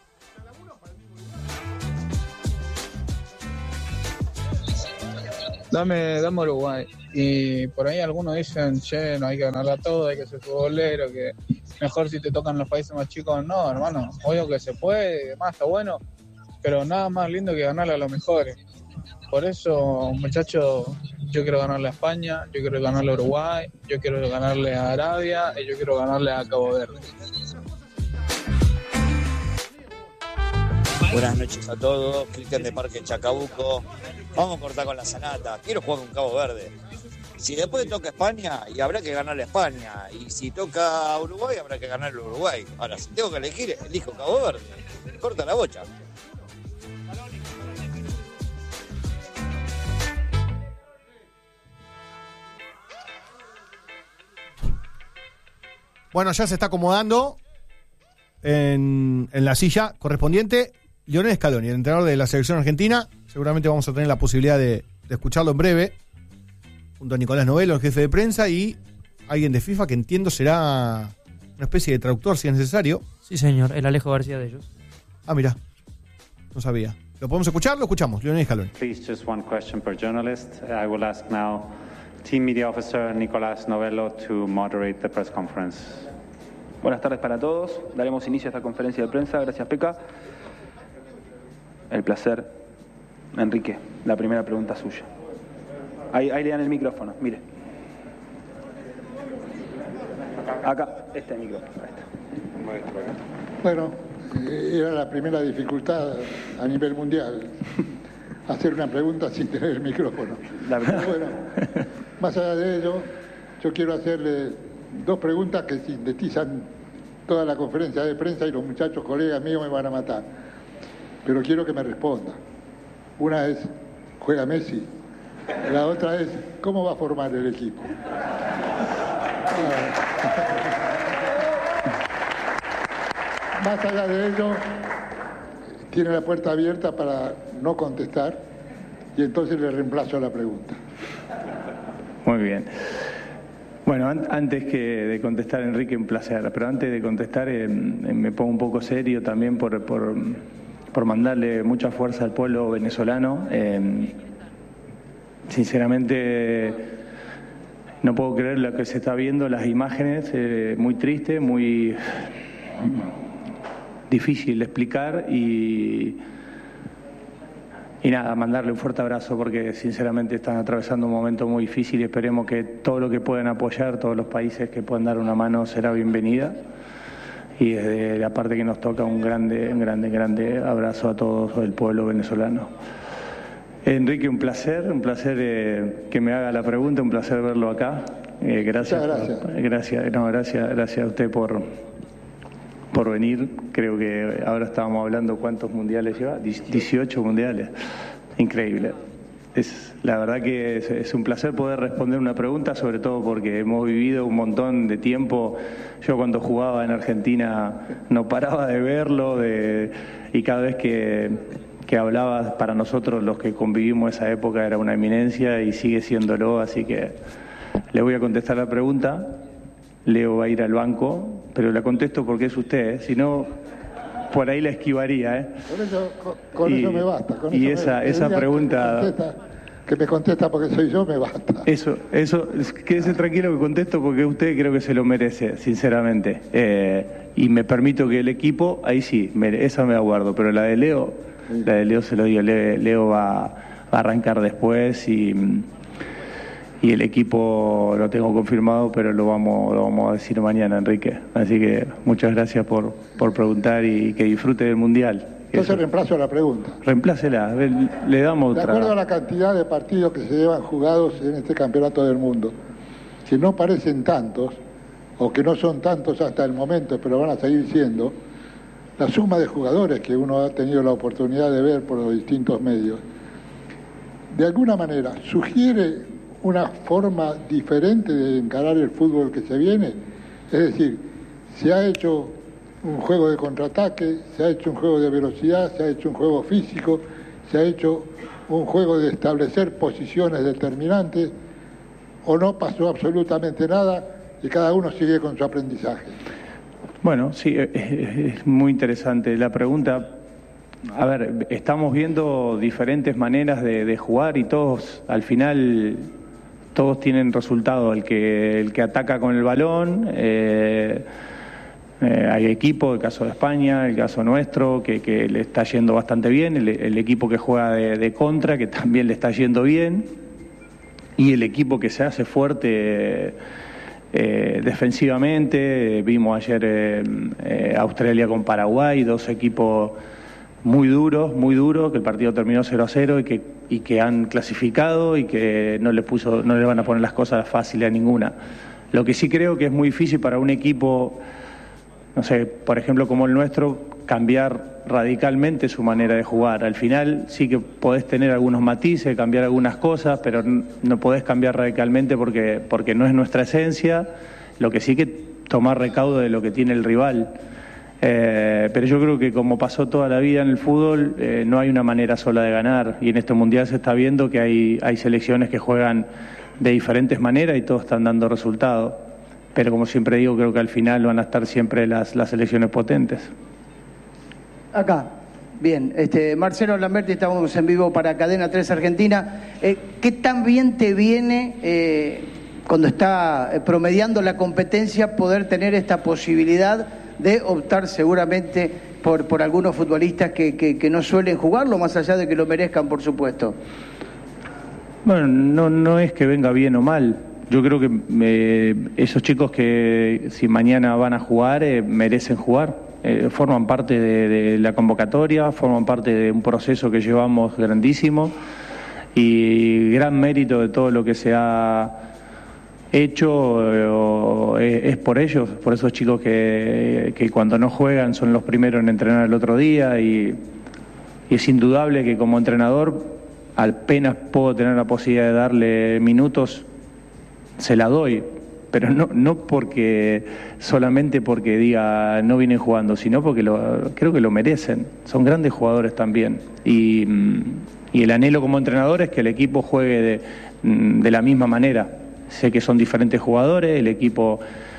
Speaker 7: Dame Uruguay. Y por ahí algunos dicen, che, no hay que ganarla todo, hay que ser futbolero, que mejor si te tocan los países más chicos. No, hermano, obvio que se puede, además está bueno, pero nada más lindo que ganarle a los mejores. Por eso, muchachos, yo quiero ganarle a España, yo quiero ganarle a Uruguay, yo quiero ganarle a Arabia y yo quiero ganarle a Cabo Verde.
Speaker 8: Buenas noches a todos, Cristian de Parque Chacabuco. Vamos a cortar con la sanata. Quiero jugar con Cabo Verde. Si después toca España, y habrá que ganarle a España. Y si toca a Uruguay, habrá que ganarle a Uruguay. Ahora, si tengo que elegir, elijo Cabo Verde. Corta la bocha.
Speaker 21: Bueno, ya se está acomodando en la silla correspondiente Lionel Scaloni, el entrenador de la selección argentina. Seguramente vamos a tener la posibilidad de escucharlo en breve, junto a Nicolás Novelo, el jefe de prensa, y alguien de FIFA que entiendo será una especie de traductor si es necesario.
Speaker 4: Sí, señor, el Alejo García de ellos.
Speaker 21: Ah, mira, no sabía. ¿Lo podemos escuchar? Lo escuchamos, Lionel Scaloni.
Speaker 9: Please, just one question per journalist. I will ask now Team Media Officer Nicolás Novelo to moderate the press conference.
Speaker 10: Buenas tardes para todos. Daremos inicio a esta conferencia de prensa. Gracias, Peca. El placer. Enrique, la primera pregunta suya. Ahí le dan el micrófono, mire. Acá, este micrófono. Ahí está.
Speaker 11: Bueno, era la primera dificultad a nivel mundial, hacer una pregunta sin tener el micrófono. Bueno, más allá de ello, yo quiero hacerle dos preguntas que sintetizan toda la conferencia de prensa y los muchachos colegas míos me van a matar. Pero quiero que me responda. Una es, ¿juega Messi? La otra es, ¿cómo va a formar el equipo? Más allá de ello, tiene la puerta abierta para no contestar y entonces le reemplazo la pregunta.
Speaker 10: Muy bien. Bueno, antes de contestar, Enrique, un placer, pero antes de contestar me pongo un poco serio también por mandarle mucha fuerza al pueblo venezolano. Sinceramente no puedo creer lo que se está viendo, las imágenes, muy triste, muy difícil de explicar y nada, mandarle un fuerte abrazo porque sinceramente están atravesando un momento muy difícil y esperemos que todo lo que puedan apoyar, todos los países que puedan dar una mano será bienvenida. Y desde la parte que nos toca un grande abrazo a todo el pueblo venezolano. Enrique, un placer que me haga la pregunta, un placer verlo acá. Gracias. Gracias a usted por venir. Creo que ahora estábamos hablando cuántos mundiales lleva, 18 mundiales. Increíble. La verdad que es un placer poder responder una pregunta, sobre todo porque hemos vivido un montón de tiempo. Yo cuando jugaba en Argentina no paraba de verlo y cada vez que hablaba, para nosotros los que convivimos esa época era una eminencia y sigue siéndolo, así que le voy a contestar la pregunta. Leo va a ir al banco, pero la contesto porque es usted, si no por ahí la esquivaría.
Speaker 11: Con eso me basta.
Speaker 10: Esa pregunta...
Speaker 11: Que me contesta porque soy yo, me basta.
Speaker 10: Eso, quédese tranquilo que contesto porque usted creo que se lo merece, sinceramente. Y me permito que el equipo, ahí sí, esa me aguardo, pero la de Leo se lo digo, Leo va a arrancar después y el equipo lo tengo confirmado, pero lo vamos a decir mañana, Enrique. Así que muchas gracias por preguntar y que disfrute del Mundial.
Speaker 11: Entonces reemplazo la pregunta.
Speaker 10: Reemplácela, le damos otra.
Speaker 11: De acuerdo a la cantidad de partidos que se llevan jugados en este campeonato del mundo, si no parecen tantos, o que no son tantos hasta el momento, pero van a seguir siendo, la suma de jugadores que uno ha tenido la oportunidad de ver por los distintos medios, de alguna manera sugiere una forma diferente de encarar el fútbol que se viene. Es decir, se ha hecho un juego de contraataque, se ha hecho un juego de velocidad, se ha hecho un juego físico, se ha hecho un juego de establecer posiciones determinantes, o no pasó absolutamente nada y cada uno sigue con su aprendizaje.
Speaker 10: Bueno, sí, es muy interesante la pregunta. A ver, estamos viendo diferentes maneras de jugar y todos, al final, todos tienen resultado. El que ataca con el balón, hay equipo, el caso de España, el caso nuestro, que le está yendo bastante bien, el equipo que juega de contra, que también le está yendo bien, y el equipo que se hace fuerte defensivamente. Vimos ayer Australia con Paraguay, dos equipos muy duros, que el partido terminó 0-0 y que han clasificado y que no le van a poner las cosas fáciles a ninguna. Lo que sí creo que es muy difícil para un equipo, no sé, por ejemplo como el nuestro, cambiar radicalmente su manera de jugar. Al final sí que podés tener algunos matices, cambiar algunas cosas, pero no podés cambiar radicalmente porque no es nuestra esencia. Lo que sí que tomar recaudo de lo que tiene el rival. Pero yo creo que como pasó toda la vida en el fútbol, no hay una manera sola de ganar, y en este mundial se está viendo que hay selecciones que juegan de diferentes maneras y todos están dando resultados. Pero como siempre digo, creo que al final van a estar siempre las selecciones potentes.
Speaker 12: Acá, bien, Marcelo Lamberti, estamos en vivo para Cadena 3 Argentina. ¿Qué tan bien te viene cuando está promediando la competencia poder tener esta posibilidad de optar seguramente por algunos futbolistas que no suelen jugarlo, más allá de que lo merezcan, por supuesto?
Speaker 10: Bueno, no es que venga bien o mal. Yo creo que esos chicos que si mañana van a jugar, merecen jugar. Forman parte de la convocatoria, forman parte de un proceso que llevamos grandísimo, y gran mérito de todo lo que se ha hecho es por ellos, por esos chicos que cuando no juegan son los primeros en entrenar el otro día, y es indudable que como entrenador, apenas puedo tener la posibilidad de darle minutos, se la doy, pero no porque solamente porque diga no vienen jugando, sino porque creo que lo merecen. Son grandes jugadores también, y el anhelo como entrenador es que el equipo juegue de la misma manera. Sé que son diferentes jugadores, el equipo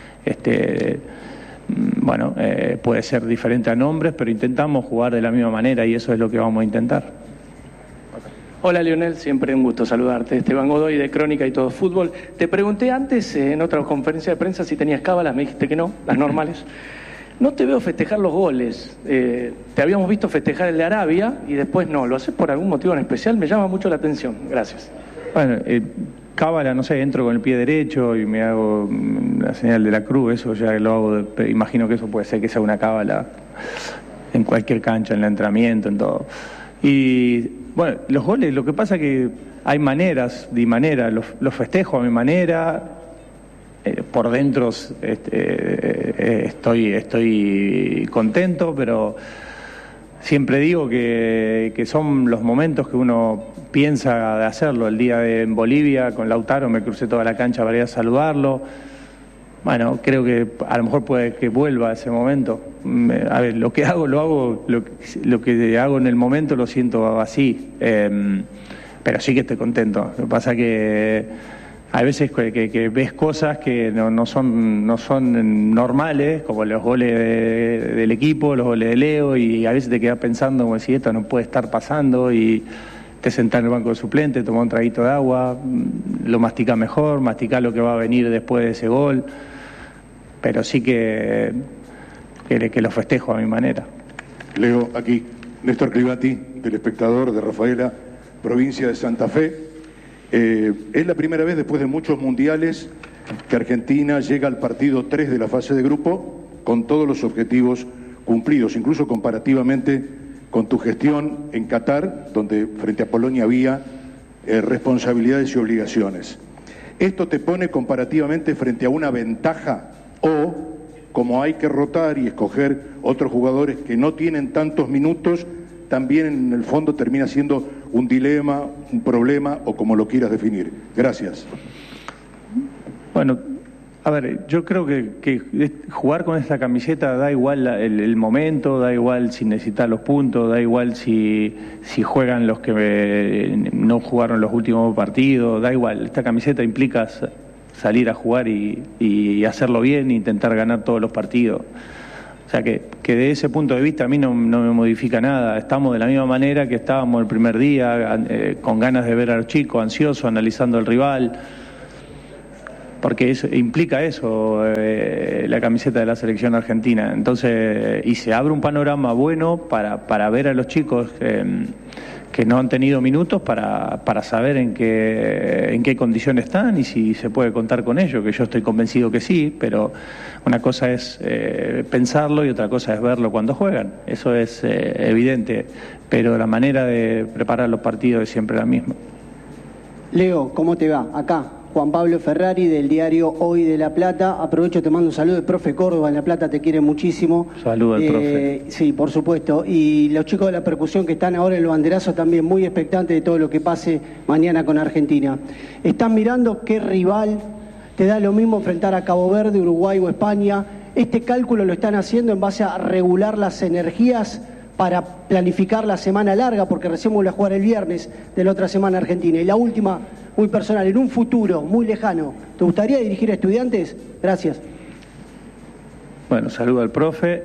Speaker 10: puede ser diferente a nombres, pero intentamos jugar de la misma manera, y eso es lo que vamos a intentar.
Speaker 13: Hola Lionel, siempre un gusto saludarte. Esteban Godoy de Crónica y Todo Fútbol. Te pregunté antes en otra conferencia de prensa si tenías cábalas, me dijiste que no, las normales. No te veo festejar los goles. Te habíamos visto festejar el de Arabia y después no. ¿Lo haces por algún motivo en especial? Me llama mucho la atención. Gracias.
Speaker 10: Bueno, cábala, no sé, entro con el pie derecho y me hago la señal de la cruz, eso ya lo hago, imagino que eso puede ser que sea una cábala en cualquier cancha, en el entrenamiento, en todo. Y bueno, los goles, lo que pasa que hay maneras y maneras, los festejo a mi manera, por dentro estoy contento, pero siempre digo que son los momentos que uno piensa de hacerlo. El día en Bolivia con Lautaro me crucé toda la cancha para ir a saludarlo. Bueno, creo que a lo mejor puede que vuelva a ese momento. A ver, lo que hago lo que hago en el momento lo siento así, pero sí que estoy contento. Lo que pasa que hay veces que ves cosas que no son normales, como los goles del equipo, los goles de Leo, y a veces te quedas pensando como si esto no puede estar pasando, y te sentás en el banco de suplente, tomás un traguito de agua, lo masticás mejor, masticás lo que va a venir después de ese gol, pero sí que lo festejo a mi manera.
Speaker 14: Leo, aquí, Néstor Clivati, del Espectador de Rafaela, provincia de Santa Fe. Es la primera vez después de muchos mundiales que Argentina llega al partido 3 de la fase de grupo con todos los objetivos cumplidos, incluso comparativamente con tu gestión en Qatar, donde frente a Polonia había responsabilidades y obligaciones. ¿Esto te pone comparativamente frente a una ventaja, o como hay que rotar y escoger otros jugadores que no tienen tantos minutos, también en el fondo termina siendo un dilema, un problema, o como lo quieras definir? Gracias.
Speaker 10: Bueno, a ver, yo creo que jugar con esta camiseta da igual el momento, da igual si necesitas los puntos, da igual si juegan los que no jugaron los últimos partidos, da igual. Esta camiseta implica salir a jugar y hacerlo bien e intentar ganar todos los partidos. O sea que de ese punto de vista a mí no me modifica nada. Estamos de la misma manera que estábamos el primer día, con ganas de ver a los chicos, ansiosos, analizando el rival, porque eso implica eso, la camiseta de la selección argentina. Entonces, y se abre un panorama bueno para ver a los chicos que no han tenido minutos, para saber en qué condiciones están y si se puede contar con ellos, que yo estoy convencido que sí, pero una cosa es pensarlo y otra cosa es verlo cuando juegan. Eso es evidente, pero la manera de preparar los partidos es siempre la misma.
Speaker 12: Leo, ¿cómo te va? Acá, Juan Pablo Ferrari, del diario Hoy de La Plata. Aprovecho, te mando un saludo. El profe Córdoba en La Plata te quiere muchísimo.
Speaker 10: Saludo al profe.
Speaker 12: Sí, por supuesto. Y los chicos de la percusión que están ahora en el banderazo también muy expectantes de todo lo que pase mañana con Argentina. ¿Están mirando qué rival ¿te da lo mismo enfrentar a Cabo Verde, Uruguay o España? ¿Este cálculo lo están haciendo en base a regular las energías para planificar la semana larga? Porque recién vuelve a jugar el viernes de la otra semana Argentina. Y la última, muy personal, en un futuro muy lejano, ¿te gustaría dirigir a Estudiantes? Gracias.
Speaker 10: Bueno, saludo al profe.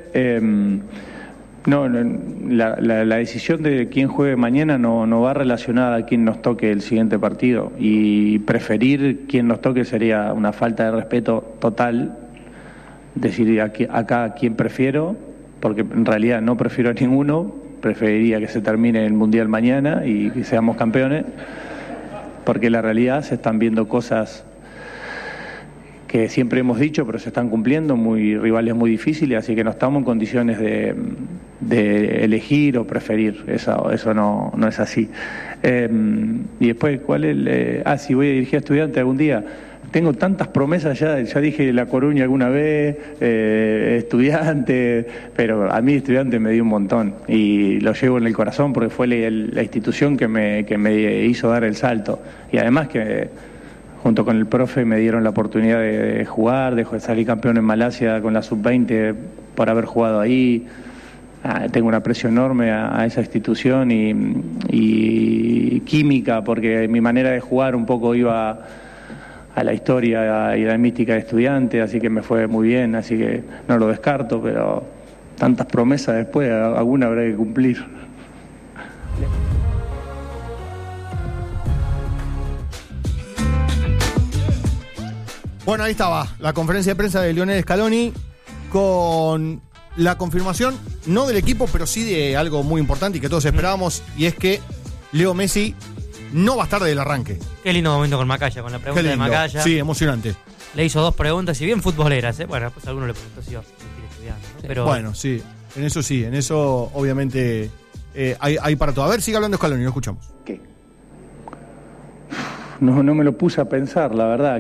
Speaker 10: La decisión de quién juegue mañana no va relacionada a quién nos toque el siguiente partido, y preferir quién nos toque sería una falta de respeto total. Decir acá a quién prefiero, porque en realidad no prefiero a ninguno. Preferiría que se termine el Mundial mañana y que seamos campeones, porque en la realidad se están viendo cosas que siempre hemos dicho, pero se están cumpliendo, rivales muy difíciles, así que no estamos en condiciones de elegir o preferir. Eso no es así. Y después, ¿cuál es si voy a dirigir a Estudiantes algún día? Tengo tantas promesas ya dije La Coruña alguna vez, Estudiante, pero a mí Estudiante me dio un montón y lo llevo en el corazón porque fue la institución que me hizo dar el salto, y además que junto con el profe me dieron la oportunidad de jugar, de salir campeón en Malasia con la sub-20 por haber jugado ahí. Tengo un aprecio enorme a esa institución y química, porque mi manera de jugar un poco iba a la historia y la mística de Estudiante, así que me fue muy bien, así que no lo descarto, pero tantas promesas después, alguna habrá que cumplir.
Speaker 21: Bueno, ahí estaba la conferencia de prensa de Lionel Scaloni con la confirmación, no del equipo, pero sí de algo muy importante y que todos esperábamos, y es que Leo Messi no va a estar del arranque.
Speaker 4: Qué lindo momento con Macaya, con la pregunta de Macaya.
Speaker 21: Sí, emocionante.
Speaker 4: Le hizo 2 preguntas, y bien futboleras, ¿eh? Bueno, pues alguno le preguntó si iba a seguir estudiando, ¿no? Pero
Speaker 21: bueno, sí, en eso obviamente hay para todo. A ver, sigue hablando Scaloni, lo escuchamos.
Speaker 10: ¿Qué? No me lo puse a pensar, la verdad,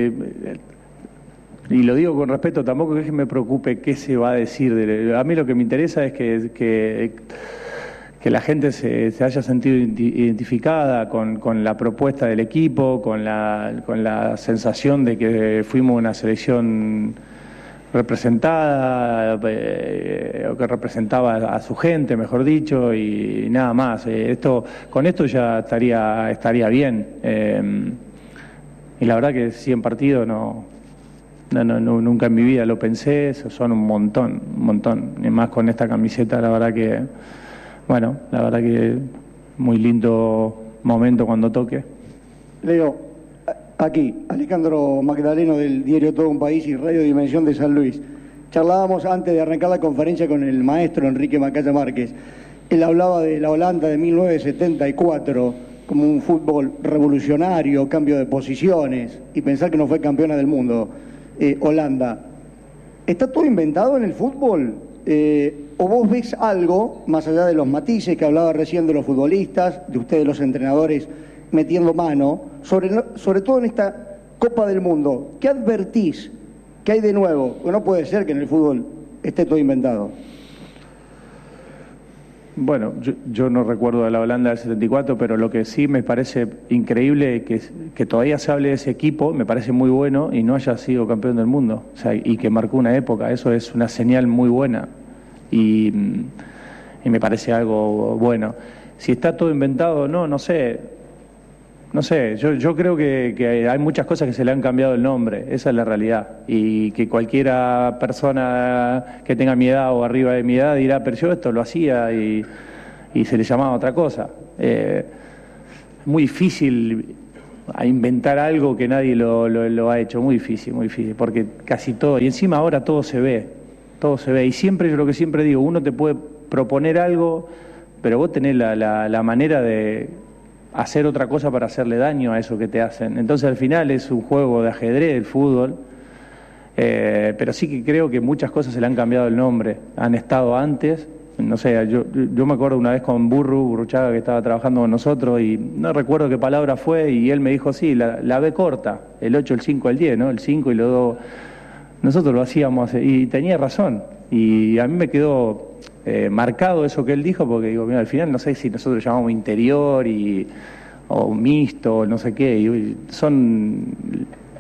Speaker 10: y lo digo con respeto, tampoco es que me preocupe qué se va a decir. A mí lo que me interesa es que la gente se haya sentido identificada con la propuesta del equipo, con la sensación de que fuimos una selección representada, o que representaba a su gente, mejor dicho, y nada más. Con esto ya estaría bien. Y la verdad que 100 partidos nunca en mi vida lo pensé, son un montón. Y más con esta camiseta, la verdad que muy lindo momento cuando toque.
Speaker 12: Leo, aquí, Alejandro Magdaleno del diario Todo un País y Radio Dimensión de San Luis. Charlábamos antes de arrancar la conferencia con el maestro Enrique Macaya Márquez. Él hablaba de la Holanda de 1974 como un fútbol revolucionario, cambio de posiciones, y pensar que no fue campeona del mundo, Holanda. ¿Está todo inventado en el fútbol? ¿O vos ves algo, más allá de los matices que hablaba recién de los futbolistas, de ustedes los entrenadores metiendo mano, sobre todo en esta Copa del Mundo? ¿Qué advertís? ¿Qué hay de nuevo? Porque no puede ser que en el fútbol esté todo inventado.
Speaker 10: Bueno, yo no recuerdo de la Holanda del 74, pero lo que sí me parece increíble que todavía se hable de ese equipo, me parece muy bueno, y no haya sido campeón del mundo, o sea, y que marcó una época. Eso es una señal muy buena y me parece algo bueno. Si está todo inventado, no sé. Yo creo que hay muchas cosas que se le han cambiado el nombre, esa es la realidad, y que cualquiera persona que tenga mi edad o arriba de mi edad dirá, pero yo esto lo hacía y se le llamaba otra cosa. Es muy difícil inventar algo que nadie lo ha hecho, muy difícil, porque casi todo, y encima ahora todo se ve, y siempre, yo lo que siempre digo, uno te puede proponer algo, pero vos tenés la manera de hacer otra cosa para hacerle daño a eso que te hacen. Entonces al final es un juego de ajedrez el fútbol, pero sí que creo que muchas cosas se le han cambiado el nombre, han estado antes, no sé, yo me acuerdo una vez con Burruchaga, que estaba trabajando con nosotros, y no recuerdo qué palabra fue, y él me dijo, sí, la B corta, el 8, el 5, el 10, ¿no? El 5 y los 2, nosotros lo hacíamos, y tenía razón, y a mí me quedó marcado eso que él dijo, porque digo, mira, al final no sé si nosotros llamamos interior o mixto, no sé qué, y son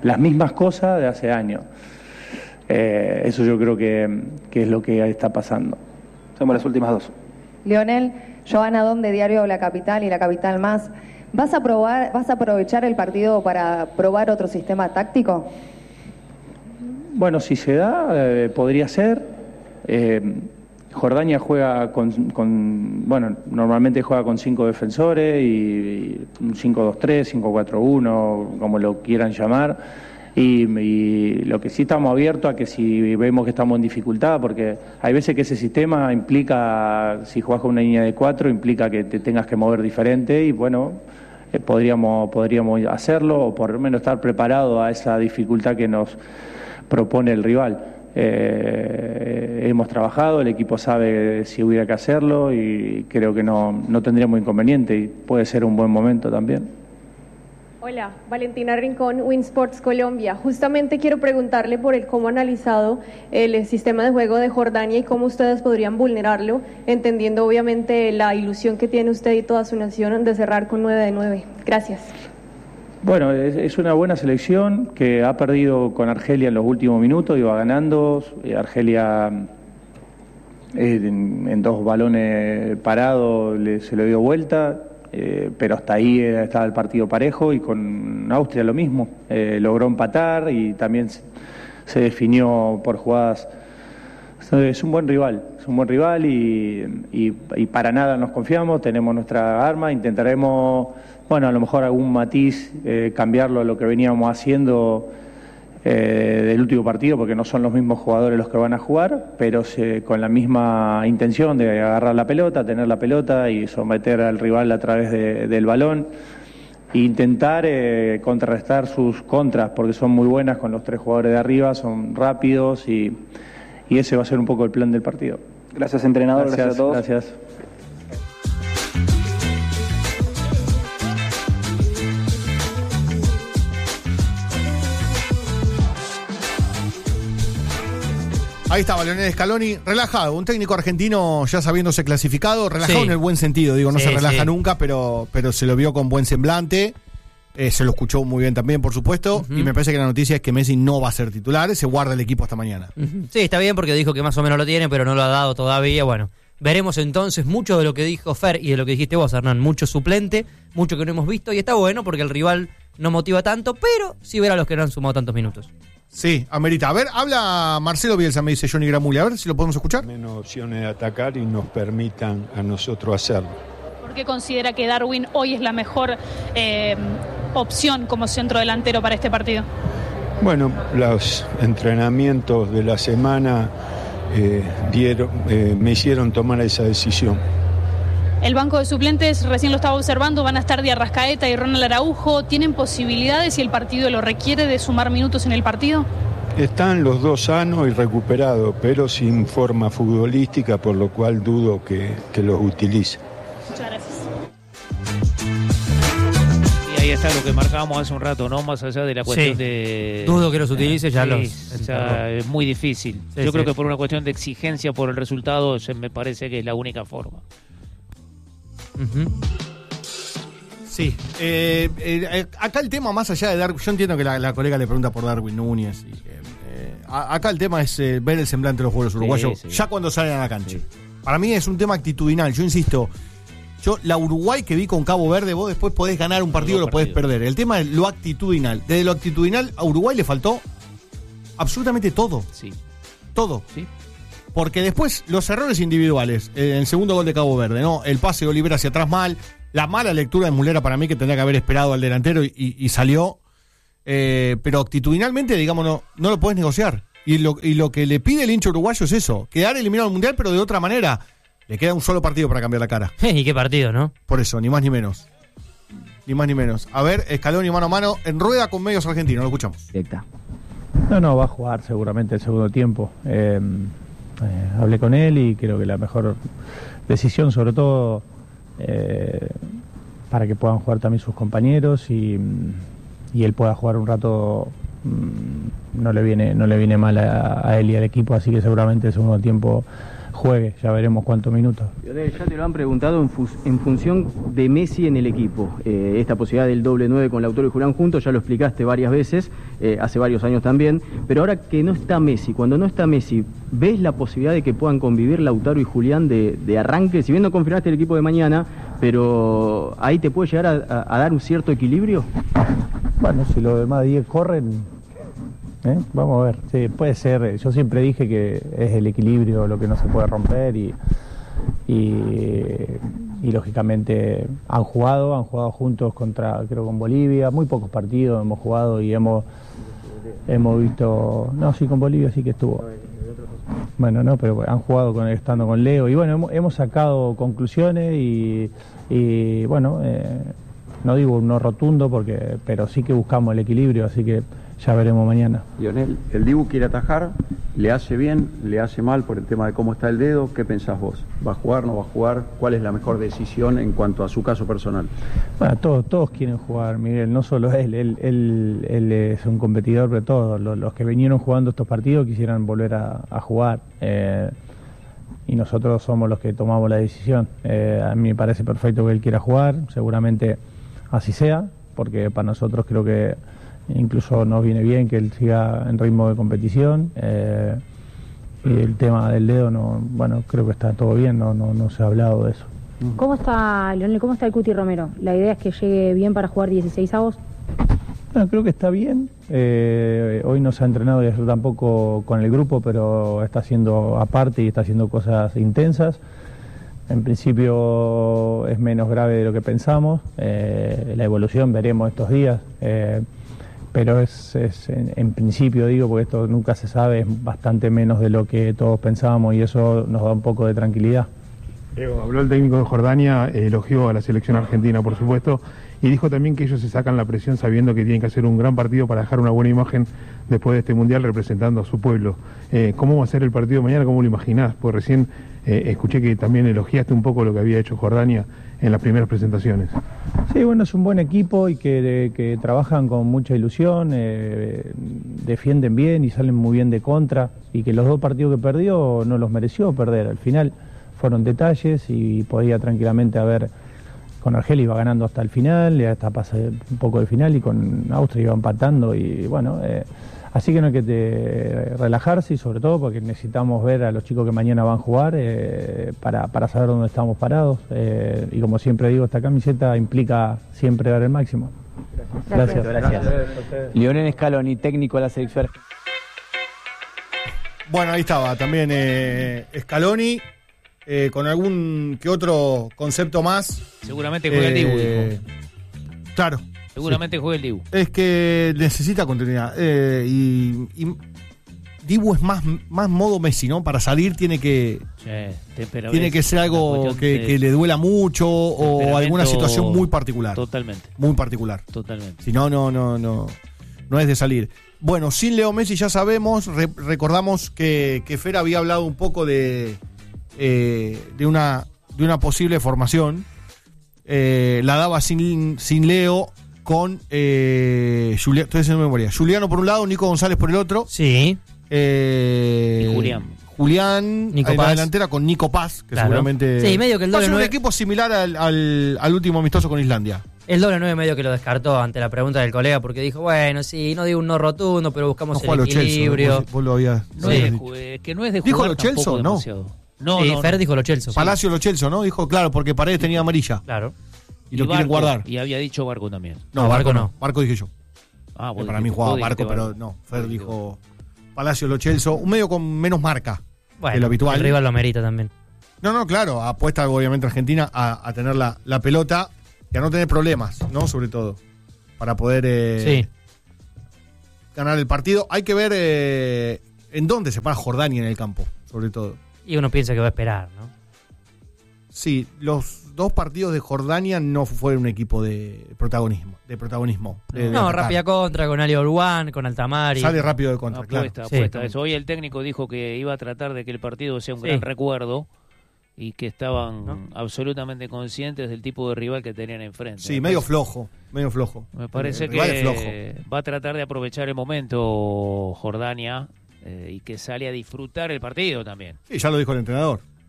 Speaker 10: las mismas cosas de hace años. Eso yo creo que es lo que está pasando.
Speaker 15: Somos las últimas dos.
Speaker 16: Lionel, Joana Don de Diario La Capital y La Capital Más. ¿Vas a aprovechar el partido para probar otro sistema táctico?
Speaker 10: Bueno, si se da, podría ser. Jordania juega normalmente juega con 5 defensores y un 5-2-3, 5-4-1, como lo quieran llamar. Y lo que sí estamos abiertos a que si vemos que estamos en dificultad, porque hay veces que ese sistema implica, si jugás con una línea de 4, implica que te tengas que mover diferente y bueno, podríamos hacerlo o por lo menos estar preparados a esa dificultad que nos propone el rival. Hemos trabajado, el equipo sabe si hubiera que hacerlo y creo que no tendríamos inconveniente y puede ser un buen momento también.
Speaker 17: Hola, Valentina Rincón, Winsports Colombia. Justamente quiero preguntarle por cómo ha analizado el sistema de juego de Jordania y cómo ustedes podrían vulnerarlo, entendiendo obviamente la ilusión que tiene usted y toda su nación de cerrar con 9 de 9. Gracias.
Speaker 10: Bueno, es una buena selección que ha perdido con Argelia en los últimos minutos, iba ganando. Argelia en 2 balones parados se le dio vuelta. Pero hasta ahí estaba el partido parejo y con Austria lo mismo, logró empatar y también se definió por jugadas. Es un buen rival y para nada nos confiamos, tenemos nuestra arma, intentaremos, a lo mejor algún matiz, cambiarlo a lo que veníamos haciendo del último partido, porque no son los mismos jugadores los que van a jugar, pero con la misma intención de agarrar la pelota, tener la pelota y someter al rival a través del balón e intentar contrarrestar sus contras, porque son muy buenas con los 3 jugadores de arriba, son rápidos y ese va a ser un poco el plan del partido.
Speaker 15: Gracias, entrenador. Gracias a todos.
Speaker 10: Gracias.
Speaker 21: Ahí estaba Lionel Scaloni, relajado, un técnico argentino ya sabiéndose clasificado, relajado en el buen sentido, no se relaja nunca, pero se lo vio con buen semblante, se lo escuchó muy bien también, por supuesto, y me parece que la noticia es que Messi no va a ser titular, se guarda el equipo hasta mañana.
Speaker 4: Sí, está bien porque dijo que más o menos lo tiene, pero no lo ha dado todavía, bueno. Veremos entonces mucho de lo que dijo Fer y de lo que dijiste vos, Hernán, mucho suplente, mucho que no hemos visto, y está bueno porque el rival no motiva tanto, pero sí ver a los que no han sumado tantos minutos.
Speaker 21: Sí, amerita. A ver, habla Marcelo Bielsa, me dice Johnny Gramulli. A ver si lo podemos escuchar.
Speaker 19: Menos opciones de atacar y nos permitan a nosotros hacerlo.
Speaker 20: ¿Por qué considera que Darwin hoy es la mejor opción como centro delantero para este partido?
Speaker 19: Bueno, los entrenamientos de la semana me hicieron tomar esa decisión.
Speaker 20: El banco de suplentes, recién lo estaba observando, van a estar de Arrascaeta y Ronald Araujo. ¿Tienen posibilidades, si el partido lo requiere, de sumar minutos en el partido?
Speaker 19: Están los 2 sanos y recuperados, pero sin forma futbolística, por lo cual dudo que los utilice.
Speaker 20: Muchas gracias.
Speaker 18: Y ahí está lo que marcábamos hace un rato, ¿no? Más allá de la cuestión de...
Speaker 4: Dudo que los utilice, ya
Speaker 18: es muy difícil. Yo creo que por una cuestión de exigencia por el resultado, me parece que es la única forma.
Speaker 21: Sí, acá el tema más allá de Darwin, yo entiendo que la colega le pregunta por Darwin Núñez, acá el tema es ver el semblante de los jugadores uruguayos ya cuando salen a la cancha. Para mí es un tema actitudinal, yo insisto, la Uruguay que vi con Cabo Verde, vos después podés ganar un partido, lo podés perder, el tema es lo actitudinal, desde lo actitudinal a Uruguay le faltó absolutamente todo, todo. Porque después los errores individuales, el segundo gol de Cabo Verde, ¿no? El pase de Oliver hacia atrás mal, la mala lectura de Mulera para mí que tendría que haber esperado al delantero y salió. Pero actitudinalmente, digamos, no lo puedes negociar. Y lo que le pide el hincha uruguayo es eso, quedar eliminado del Mundial, pero de otra manera. Le queda un solo partido para cambiar la cara.
Speaker 4: ¿Y qué partido, no?
Speaker 21: Por eso, ni más ni menos. Ni más ni menos. A ver, Scaloni mano a mano en rueda con medios argentinos, lo escuchamos.
Speaker 10: Directa. No, va a jugar seguramente el segundo tiempo. Hablé con él y creo que la mejor decisión, sobre todo para que puedan jugar también sus compañeros y él pueda jugar un rato, no le viene mal a él y al equipo, así que seguramente el segundo tiempo
Speaker 15: juegue, ya veremos cuántos minutos.
Speaker 1: Ya te lo han preguntado en función de Messi en el equipo. Esta posibilidad del doble 9 con Lautaro y Julián juntos, ya lo explicaste varias veces, hace varios años también, pero ahora que no está Messi, cuando no está Messi, ¿ves la posibilidad de que puedan convivir Lautaro y Julián de arranque? Si bien no confirmaste el equipo de mañana, pero ahí te puede llegar a dar un cierto equilibrio.
Speaker 15: Bueno, si los demás 10 corren, vamos a ver, sí, puede ser. Yo siempre dije que es el equilibrio lo que no se puede romper y lógicamente han jugado juntos creo con Bolivia, muy pocos partidos hemos jugado y hemos visto, con Bolivia sí que estuvo. Bueno, no, pero han jugado estando con Leo y bueno, hemos sacado conclusiones y bueno, no digo un no rotundo pero sí que buscamos el equilibrio, así que ya veremos mañana.
Speaker 22: Lionel, el Dibu quiere atajar, le hace bien, le hace mal por el tema de cómo está el dedo. ¿Qué pensás vos? ¿Va a jugar, no va a jugar? ¿Cuál es la mejor decisión en cuanto a su caso personal?
Speaker 15: Bueno, todos quieren jugar, Miguel, no solo él es un competidor, pero todos los que vinieron jugando estos partidos quisieran volver a jugar. Y nosotros somos los que tomamos la decisión. A mí me parece perfecto que él quiera jugar, seguramente así sea, porque para nosotros creo que incluso nos viene bien que él siga en ritmo de competición. Y el tema del dedo, creo que está todo bien, no se ha hablado de eso.
Speaker 23: ¿Cómo está, Lionel, cómo está el Cuti Romero? ¿La idea es que llegue bien para jugar 16avos?
Speaker 15: Bueno, creo que está bien. Hoy no se ha entrenado y ayer tampoco con el grupo, pero está haciendo aparte y está haciendo cosas intensas. En principio es menos grave de lo que pensamos. La evolución veremos estos días. Pero en principio, digo, porque esto nunca se sabe, es bastante menos de lo que todos pensábamos y eso nos da un poco de tranquilidad.
Speaker 24: Habló el técnico de Jordania, elogió a la selección argentina, por supuesto, y dijo también que ellos se sacan la presión sabiendo que tienen que hacer un gran partido para dejar una buena imagen después de este Mundial representando a su pueblo. ¿Cómo va a ser el partido mañana? ¿Cómo lo imaginás? Pues recién escuché que también elogiaste un poco lo que había hecho Jordania en las primeras presentaciones.
Speaker 15: Sí, bueno, es un buen equipo y que trabajan con mucha ilusión, defienden bien y salen muy bien de contra, y que los dos partidos que perdió no los mereció perder. Al final fueron detalles y podía tranquilamente haber, con Argelia iba ganando hasta el final, hasta pasar un poco del final, y con Austria iba empatando y bueno, así que no hay que relajarse, y sobre todo porque necesitamos ver a los chicos que mañana van a jugar para saber dónde estamos parados, y como siempre digo, esta camiseta implica siempre dar el máximo. Gracias.
Speaker 25: Lionel Scaloni, técnico de la selección argentina.
Speaker 21: Bueno, ahí estaba también Scaloni, con algún que otro concepto más.
Speaker 18: Seguramente juega el Dibu, dijo.
Speaker 21: Claro.
Speaker 18: Seguramente juega el Dibu.
Speaker 21: Es que necesita continuidad. Y Dibu es más modo Messi, ¿no? Para salir tiene que ser algo que le duela mucho o alguna situación muy particular.
Speaker 18: Totalmente.
Speaker 21: Muy particular.
Speaker 18: Totalmente.
Speaker 21: Si no es de salir. Bueno, sin Leo Messi ya sabemos, recordamos que Fer había hablado un poco de una posible formación. La daba sin Leo, con Juliano por un lado, Nico González por el otro.
Speaker 4: Sí.
Speaker 18: Y
Speaker 21: Julián
Speaker 4: Nico
Speaker 21: en
Speaker 4: Paz.
Speaker 21: la delantera con Nico Paz, que
Speaker 4: Claro.
Speaker 21: seguramente
Speaker 4: Sí, medio que el
Speaker 21: va a
Speaker 4: doble
Speaker 21: ser un
Speaker 4: 9
Speaker 21: equipo similar al último amistoso con Islandia.
Speaker 4: El doble 9 medio que lo descartó ante la pregunta del colega, porque dijo, bueno, sí, no digo un no rotundo, pero buscamos el equilibrio.
Speaker 21: Vos lo habías.
Speaker 18: No es de, que no es de
Speaker 21: ¿Dijo
Speaker 18: jugar
Speaker 21: Lo Celso?
Speaker 18: tampoco
Speaker 21: No.
Speaker 18: demasiado. No,
Speaker 4: Sí,
Speaker 18: no,
Speaker 4: Fer
Speaker 18: no.
Speaker 4: dijo Lo Celso.
Speaker 21: Palacio Lo Celso, ¿no? Dijo, claro, porque Paredes tenía amarilla.
Speaker 4: Claro.
Speaker 21: Y lo quieren
Speaker 18: Barco,
Speaker 21: guardar.
Speaker 18: Y había dicho Barco también.
Speaker 21: No, Barco no. Barco dije yo.
Speaker 18: Ah, vos
Speaker 21: Para
Speaker 18: dijiste-
Speaker 21: mí jugaba
Speaker 18: vos dijiste
Speaker 21: Barco, pero no. Fer dijo Palacio Lo Celso. Un medio con menos marca que
Speaker 4: Bueno,
Speaker 21: lo habitual.
Speaker 4: el rival lo amerita también.
Speaker 21: No, claro. Apuesta obviamente Argentina a tener la pelota y a no tener problemas, ¿no? Sobre todo. Para poder ganar el partido. Hay que ver en dónde se para Jordania en el campo, sobre todo.
Speaker 4: Y uno piensa que va a esperar, ¿no?
Speaker 21: Sí, los dos partidos de Jordania no fueron un equipo de protagonismo. De
Speaker 4: No,
Speaker 21: atacar.
Speaker 4: rápida contra con Ali Olwan, con Altamari.
Speaker 21: Sale rápido de contra,
Speaker 18: Apuesta. Eso. Hoy el técnico dijo que iba a tratar de que el partido sea un gran recuerdo y que estaban absolutamente conscientes del tipo de rival que tenían enfrente.
Speaker 21: Sí, medio flojo.
Speaker 18: Me parece
Speaker 21: El rival es
Speaker 18: que
Speaker 21: flojo.
Speaker 18: va a tratar de aprovechar el momento Jordania y que sale a disfrutar el partido también.
Speaker 21: Sí, ya lo dijo el entrenador.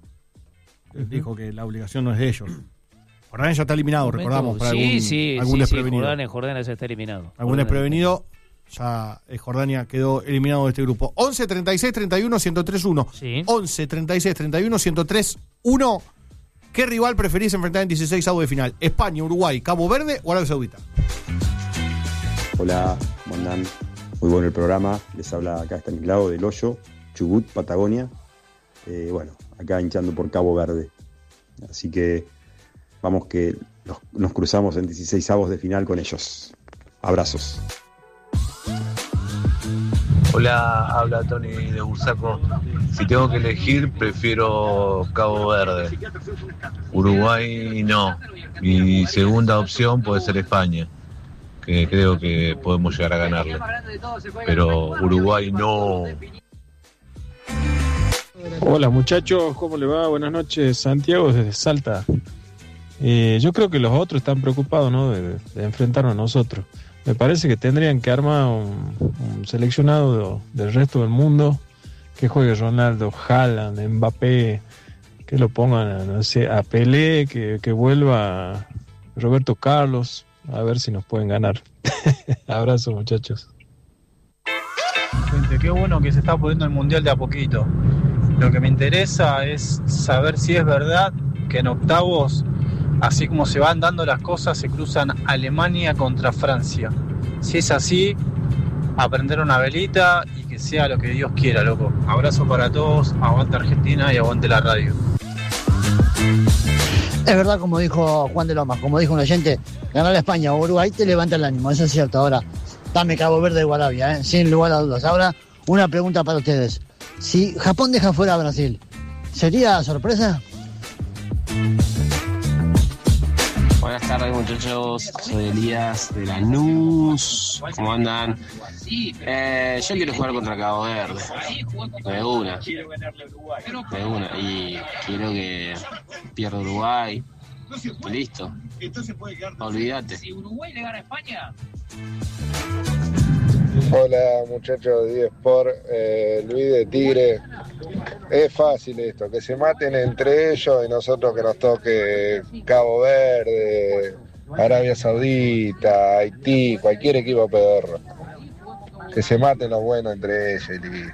Speaker 21: dijo que la obligación no es de ellos. Jordania ya está eliminado, recordamos. Para
Speaker 18: algún
Speaker 21: desprevenido.
Speaker 18: Jordania ya está eliminado.
Speaker 21: Algún desprevenido, ya Jordania quedó eliminado de este grupo. 11 36 31 103-1.
Speaker 18: Sí.
Speaker 21: 11 36 31 103-1. ¿Qué rival preferís enfrentar en 16avos de final? ¿España, Uruguay, Cabo Verde o Arabia Saudita?
Speaker 2: Hola, ¿cómo andan? Muy bueno el programa. Les habla acá Estanislao del Hoyo, Chubut, Patagonia. Bueno, acá hinchando por Cabo Verde. Así que vamos que nos cruzamos en 16avos de final con ellos. Abrazos.
Speaker 3: Hola, habla Tony de Bursaco. Si tengo que elegir, prefiero Cabo Verde. Uruguay no. Mi segunda opción puede ser España, que creo que podemos llegar a ganarle. Pero Uruguay no.
Speaker 5: Hola muchachos, ¿cómo le va? Buenas noches, Santiago desde Salta. Yo creo que los otros están preocupados, ¿no? de enfrentarnos a nosotros. Me parece que tendrían que armar un seleccionado del resto del mundo, que juegue Ronaldo, Haaland, Mbappé, que lo pongan, no sé, a Pelé, que vuelva Roberto Carlos, a ver si nos pueden ganar. Abrazo muchachos.
Speaker 6: Gente, qué bueno que se está poniendo el mundial de a poquito. Lo que me interesa es saber si es verdad que en octavos, así como se van dando las cosas, se cruzan Alemania contra Francia. Si es así, aprender una velita y que sea lo que Dios quiera, loco. Abrazo para todos, aguante Argentina y aguante la radio.
Speaker 7: Es verdad, como dijo Juan de Lomas, como dijo un oyente, ganar a España o Uruguay te levanta el ánimo, eso es cierto. Ahora, dame Cabo Verde o Arabia, sin lugar a dudas. Ahora, una pregunta para ustedes. Si Japón deja fuera a Brasil, ¿sería sorpresa?
Speaker 26: Buenas tardes muchachos, soy Elías de Lanús, ¿cómo andan? Yo quiero jugar contra Cabo Verde, de una, y quiero que pierda Uruguay, listo, olvídate.
Speaker 27: Si Uruguay le gana a España.
Speaker 28: Hola muchachos de eSport, Luis de Tigre. Es fácil esto, que se maten entre ellos y nosotros que nos toque Cabo Verde, Arabia Saudita, Haití, cualquier equipo pedorro. Que se maten los buenos entre ellos y listo.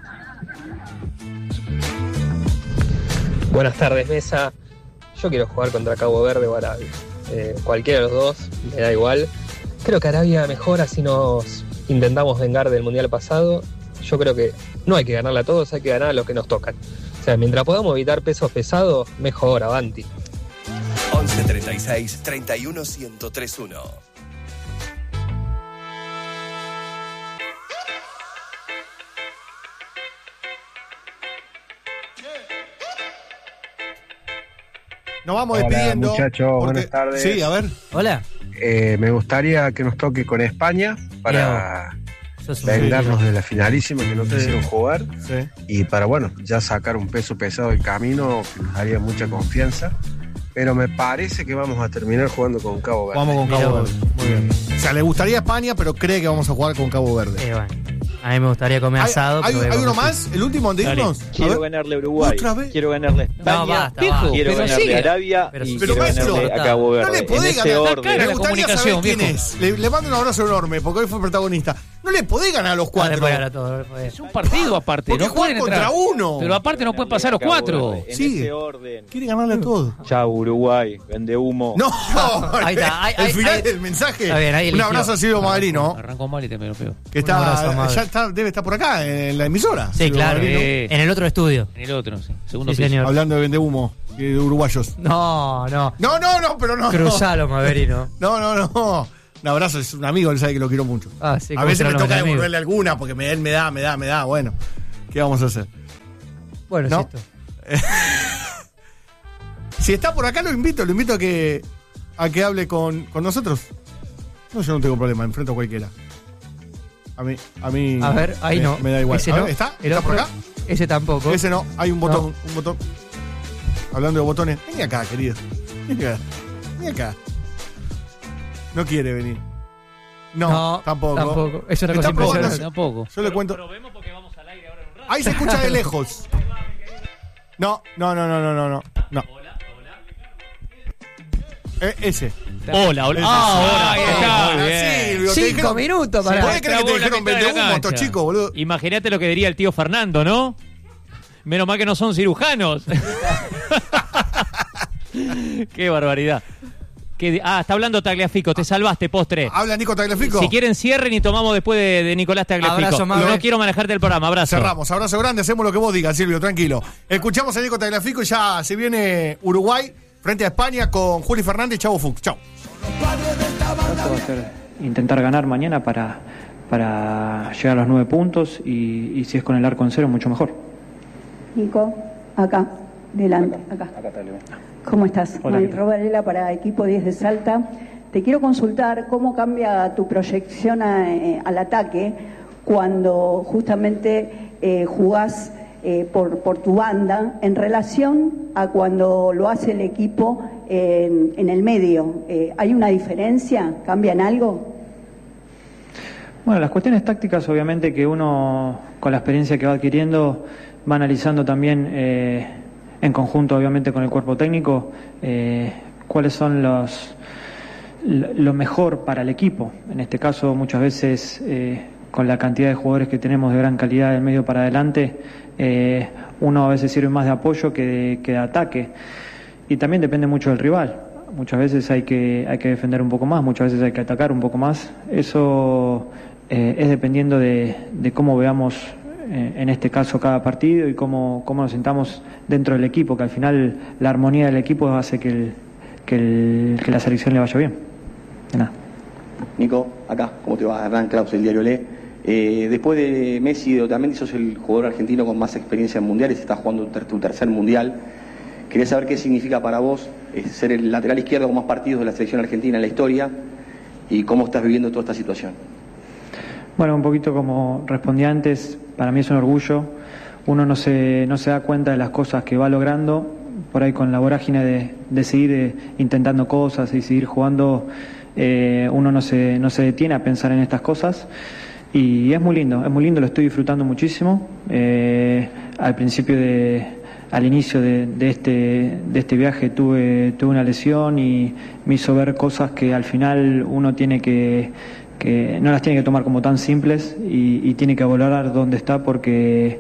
Speaker 29: Buenas tardes, mesa. Yo quiero jugar contra Cabo Verde o Arabia. Cualquiera de los dos, me da igual. Creo que Arabia mejora si nos intentamos vengar del mundial pasado. Yo creo que no hay que ganarle a todos, hay que ganar a los que nos tocan. O sea, mientras podamos evitar pesos pesados, mejor, avanti.
Speaker 30: 11 36 31 1031.
Speaker 21: Nos vamos despidiendo.
Speaker 31: Hola muchachos, buenas tardes.
Speaker 21: Sí, a ver.
Speaker 4: Hola.
Speaker 31: Me gustaría que nos toque con España para vengarnos de la finalísima que no quisieron jugar.
Speaker 21: Sí.
Speaker 31: Y para, bueno, ya sacar un peso pesado del camino que nos daría mucha confianza. Pero me parece que vamos a terminar jugando con Cabo Verde.
Speaker 21: Vamos con Cabo Verde. Muy bien. O sea, le gustaría a España, pero cree que vamos a jugar con Cabo Verde.
Speaker 4: Bueno. A mí me gustaría comer asado.
Speaker 21: ¿Hay uno más? ¿El último de irnos?
Speaker 32: Quiero ganarle a Uruguay. Quiero ganarle a España.
Speaker 4: No, basta.
Speaker 32: Quiero ganarle a Arabia. Y quiero ganarle a Cabo Verde.
Speaker 21: No le podés
Speaker 32: ganar.
Speaker 21: Me gustaría saber quién es. Le mando un abrazo enorme, porque hoy fue protagonista. No le podés ganar a los cuatro.
Speaker 4: No le podés ganar a todos.
Speaker 18: Es un partido aparte.
Speaker 21: Porque
Speaker 18: no
Speaker 21: juegan contra uno.
Speaker 18: Pero aparte no pueden pasar los cuatro.
Speaker 21: Sí. Quiere ganarle a todos.
Speaker 32: Chau, Uruguay. Vende humo.
Speaker 21: No.
Speaker 4: Ahí está.
Speaker 21: El final del mensaje.
Speaker 4: Está bien, ahí
Speaker 21: un abrazo a Silvio Magrino.
Speaker 18: Arrancó mal y te me lo pego.
Speaker 21: Que está, ya debe estar por acá, en la emisora.
Speaker 4: Sí, claro. En el otro estudio.
Speaker 18: En el otro, sí. Segundo
Speaker 4: Sí,
Speaker 18: piso.
Speaker 4: señor.
Speaker 21: Hablando de vende humo y de uruguayos.
Speaker 4: No,
Speaker 21: pero no.
Speaker 4: Cruzalo, Maverino.
Speaker 21: No. Un abrazo, es un amigo, él sabe que lo quiero mucho.
Speaker 4: Sí,
Speaker 21: a veces me toca devolverle alguna porque él me da. Bueno, ¿qué vamos a hacer?
Speaker 4: Bueno,
Speaker 21: ¿no? Si está por acá lo invito a que hable con nosotros. No, yo no tengo problema, enfrento a cualquiera. A mí.
Speaker 4: A ver, ahí no.
Speaker 21: Me da igual.
Speaker 4: Ese
Speaker 21: A ver,
Speaker 4: no.
Speaker 21: ¿Está
Speaker 4: El otro,
Speaker 21: por acá?
Speaker 4: Ese tampoco.
Speaker 21: Ese no, hay un botón. Hablando de botones, vení acá, querido. Vení acá. No quiere venir. No, tampoco.
Speaker 4: Es una cosa impresionante.
Speaker 18: Tampoco.
Speaker 21: Yo le cuento.
Speaker 27: Pero vemos porque vamos al aire ahora en un rato.
Speaker 21: Ahí se escucha de lejos. No. Ese.
Speaker 1: Hola. Ahí está.
Speaker 21: Muy bien. Silvio,
Speaker 4: 5 minutos para...
Speaker 21: ¿Puede creer que te dijeron 21 estos chicos, boludo?
Speaker 1: Imagínate lo que diría el tío Fernando, ¿no? Menos mal que no son cirujanos. Qué barbaridad. Está hablando Tagliafico, te salvaste, postre.
Speaker 21: ¿Habla Nico Tagliafico?
Speaker 1: Si quieren cierren y tomamos después de Nicolás Tagliafico.
Speaker 4: Abrazo,
Speaker 1: no quiero manejarte el programa, abrazo.
Speaker 21: Cerramos, abrazo grande, hacemos lo que vos digas, Silvio, tranquilo. Escuchamos a Nico Tagliafico y ya se viene Uruguay frente a España con Juli Fernández y Chavo Fuchs. Chau.
Speaker 8: Esto va a ser intentar ganar mañana para llegar a los 9 puntos y si es con el arco en cero, mucho mejor.
Speaker 9: Nico, acá, delante, acá. ¿Cómo estás?
Speaker 8: Hola,
Speaker 9: Robarela para Equipo 10 de Salta. Te quiero consultar cómo cambia tu proyección al ataque cuando justamente jugás por tu banda en relación a cuando lo hace el equipo en el medio. ¿Hay una diferencia? ¿Cambian algo?
Speaker 8: Bueno, las cuestiones tácticas obviamente que uno con la experiencia que va adquiriendo va analizando también en conjunto obviamente con el cuerpo técnico cuáles son lo mejor para el equipo. En este caso muchas veces con la cantidad de jugadores que tenemos de gran calidad del medio para adelante uno a veces sirve más de apoyo que de ataque y también depende mucho del rival. Muchas veces hay que defender un poco más, muchas veces hay que atacar un poco más. Eso es dependiendo de cómo veamos en este caso cada partido y cómo nos sentamos dentro del equipo, que al final la armonía del equipo hace que la selección le vaya bien. De nada.
Speaker 10: Nico, acá, ¿cómo te va? Hernán Klaus, el diario Le. Después de Messi y de Otamendi, sos el jugador argentino con más experiencia en mundiales, estás jugando tu tercer mundial. Quería saber qué significa para vos ser el lateral izquierdo con más partidos de la selección argentina en la historia y cómo estás viviendo toda esta situación.
Speaker 8: Bueno, un poquito como respondí antes, para mí es un orgullo. Uno no se da cuenta de las cosas que va logrando, por ahí con la vorágine de seguir intentando cosas y seguir jugando, uno no se detiene a pensar en estas cosas. Y es muy lindo, lo estoy disfrutando muchísimo. Al inicio de este viaje tuve una lesión y me hizo ver cosas que al final uno tiene que no las tiene que tomar como tan simples y tiene que valorar dónde está porque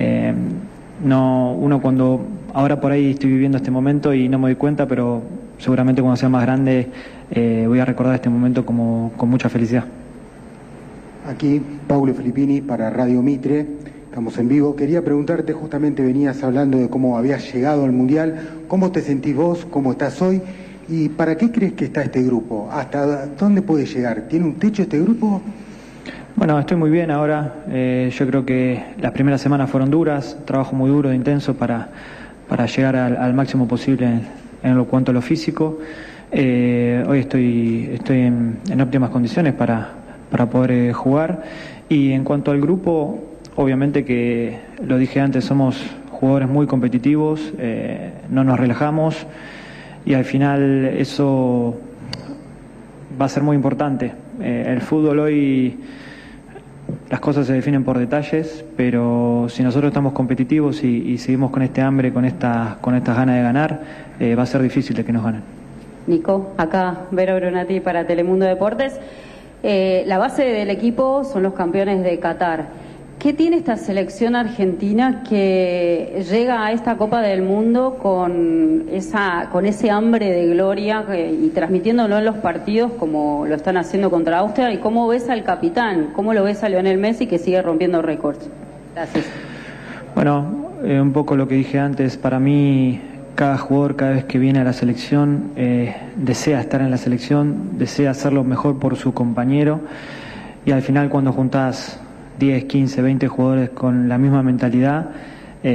Speaker 8: uno cuando ahora por ahí estoy viviendo este momento y no me doy cuenta, pero seguramente cuando sea más grande voy a recordar este momento con mucha felicidad.
Speaker 11: Aquí Paulo Filippini para Radio Mitre, estamos en vivo. Quería preguntarte, justamente venías hablando de cómo habías llegado al Mundial, ¿cómo te sentís vos, cómo estás hoy y para qué crees que está este grupo? ¿Hasta dónde puede llegar? ¿Tiene un techo este grupo?
Speaker 8: Bueno, estoy muy bien ahora, yo creo que las primeras semanas fueron duras, trabajo muy duro, intenso para llegar al máximo posible en cuanto a lo físico. Hoy estoy en óptimas condiciones para poder jugar y en cuanto al grupo, obviamente que lo dije antes, somos jugadores muy competitivos, no nos relajamos y al final eso va a ser muy importante. El fútbol hoy, las cosas se definen por detalles, pero si nosotros estamos competitivos y seguimos con este hambre, con estas ganas de ganar, va a ser difícil de que nos ganen.
Speaker 9: Nico, acá Vero Brunati para Telemundo Deportes. La base del equipo son los campeones de Qatar. ¿Qué tiene esta selección argentina que llega a esta Copa del Mundo con ese hambre de gloria y transmitiéndolo en los partidos como lo están haciendo contra Austria? ¿Y cómo ves al capitán? ¿Cómo lo ves a Lionel Messi que sigue rompiendo récords? Gracias.
Speaker 8: Bueno, un poco lo que dije antes, para mí cada jugador cada vez que viene a la selección desea estar en la selección, desea hacerlo mejor por su compañero y al final cuando juntás 10, 15, 20 jugadores con la misma mentalidad,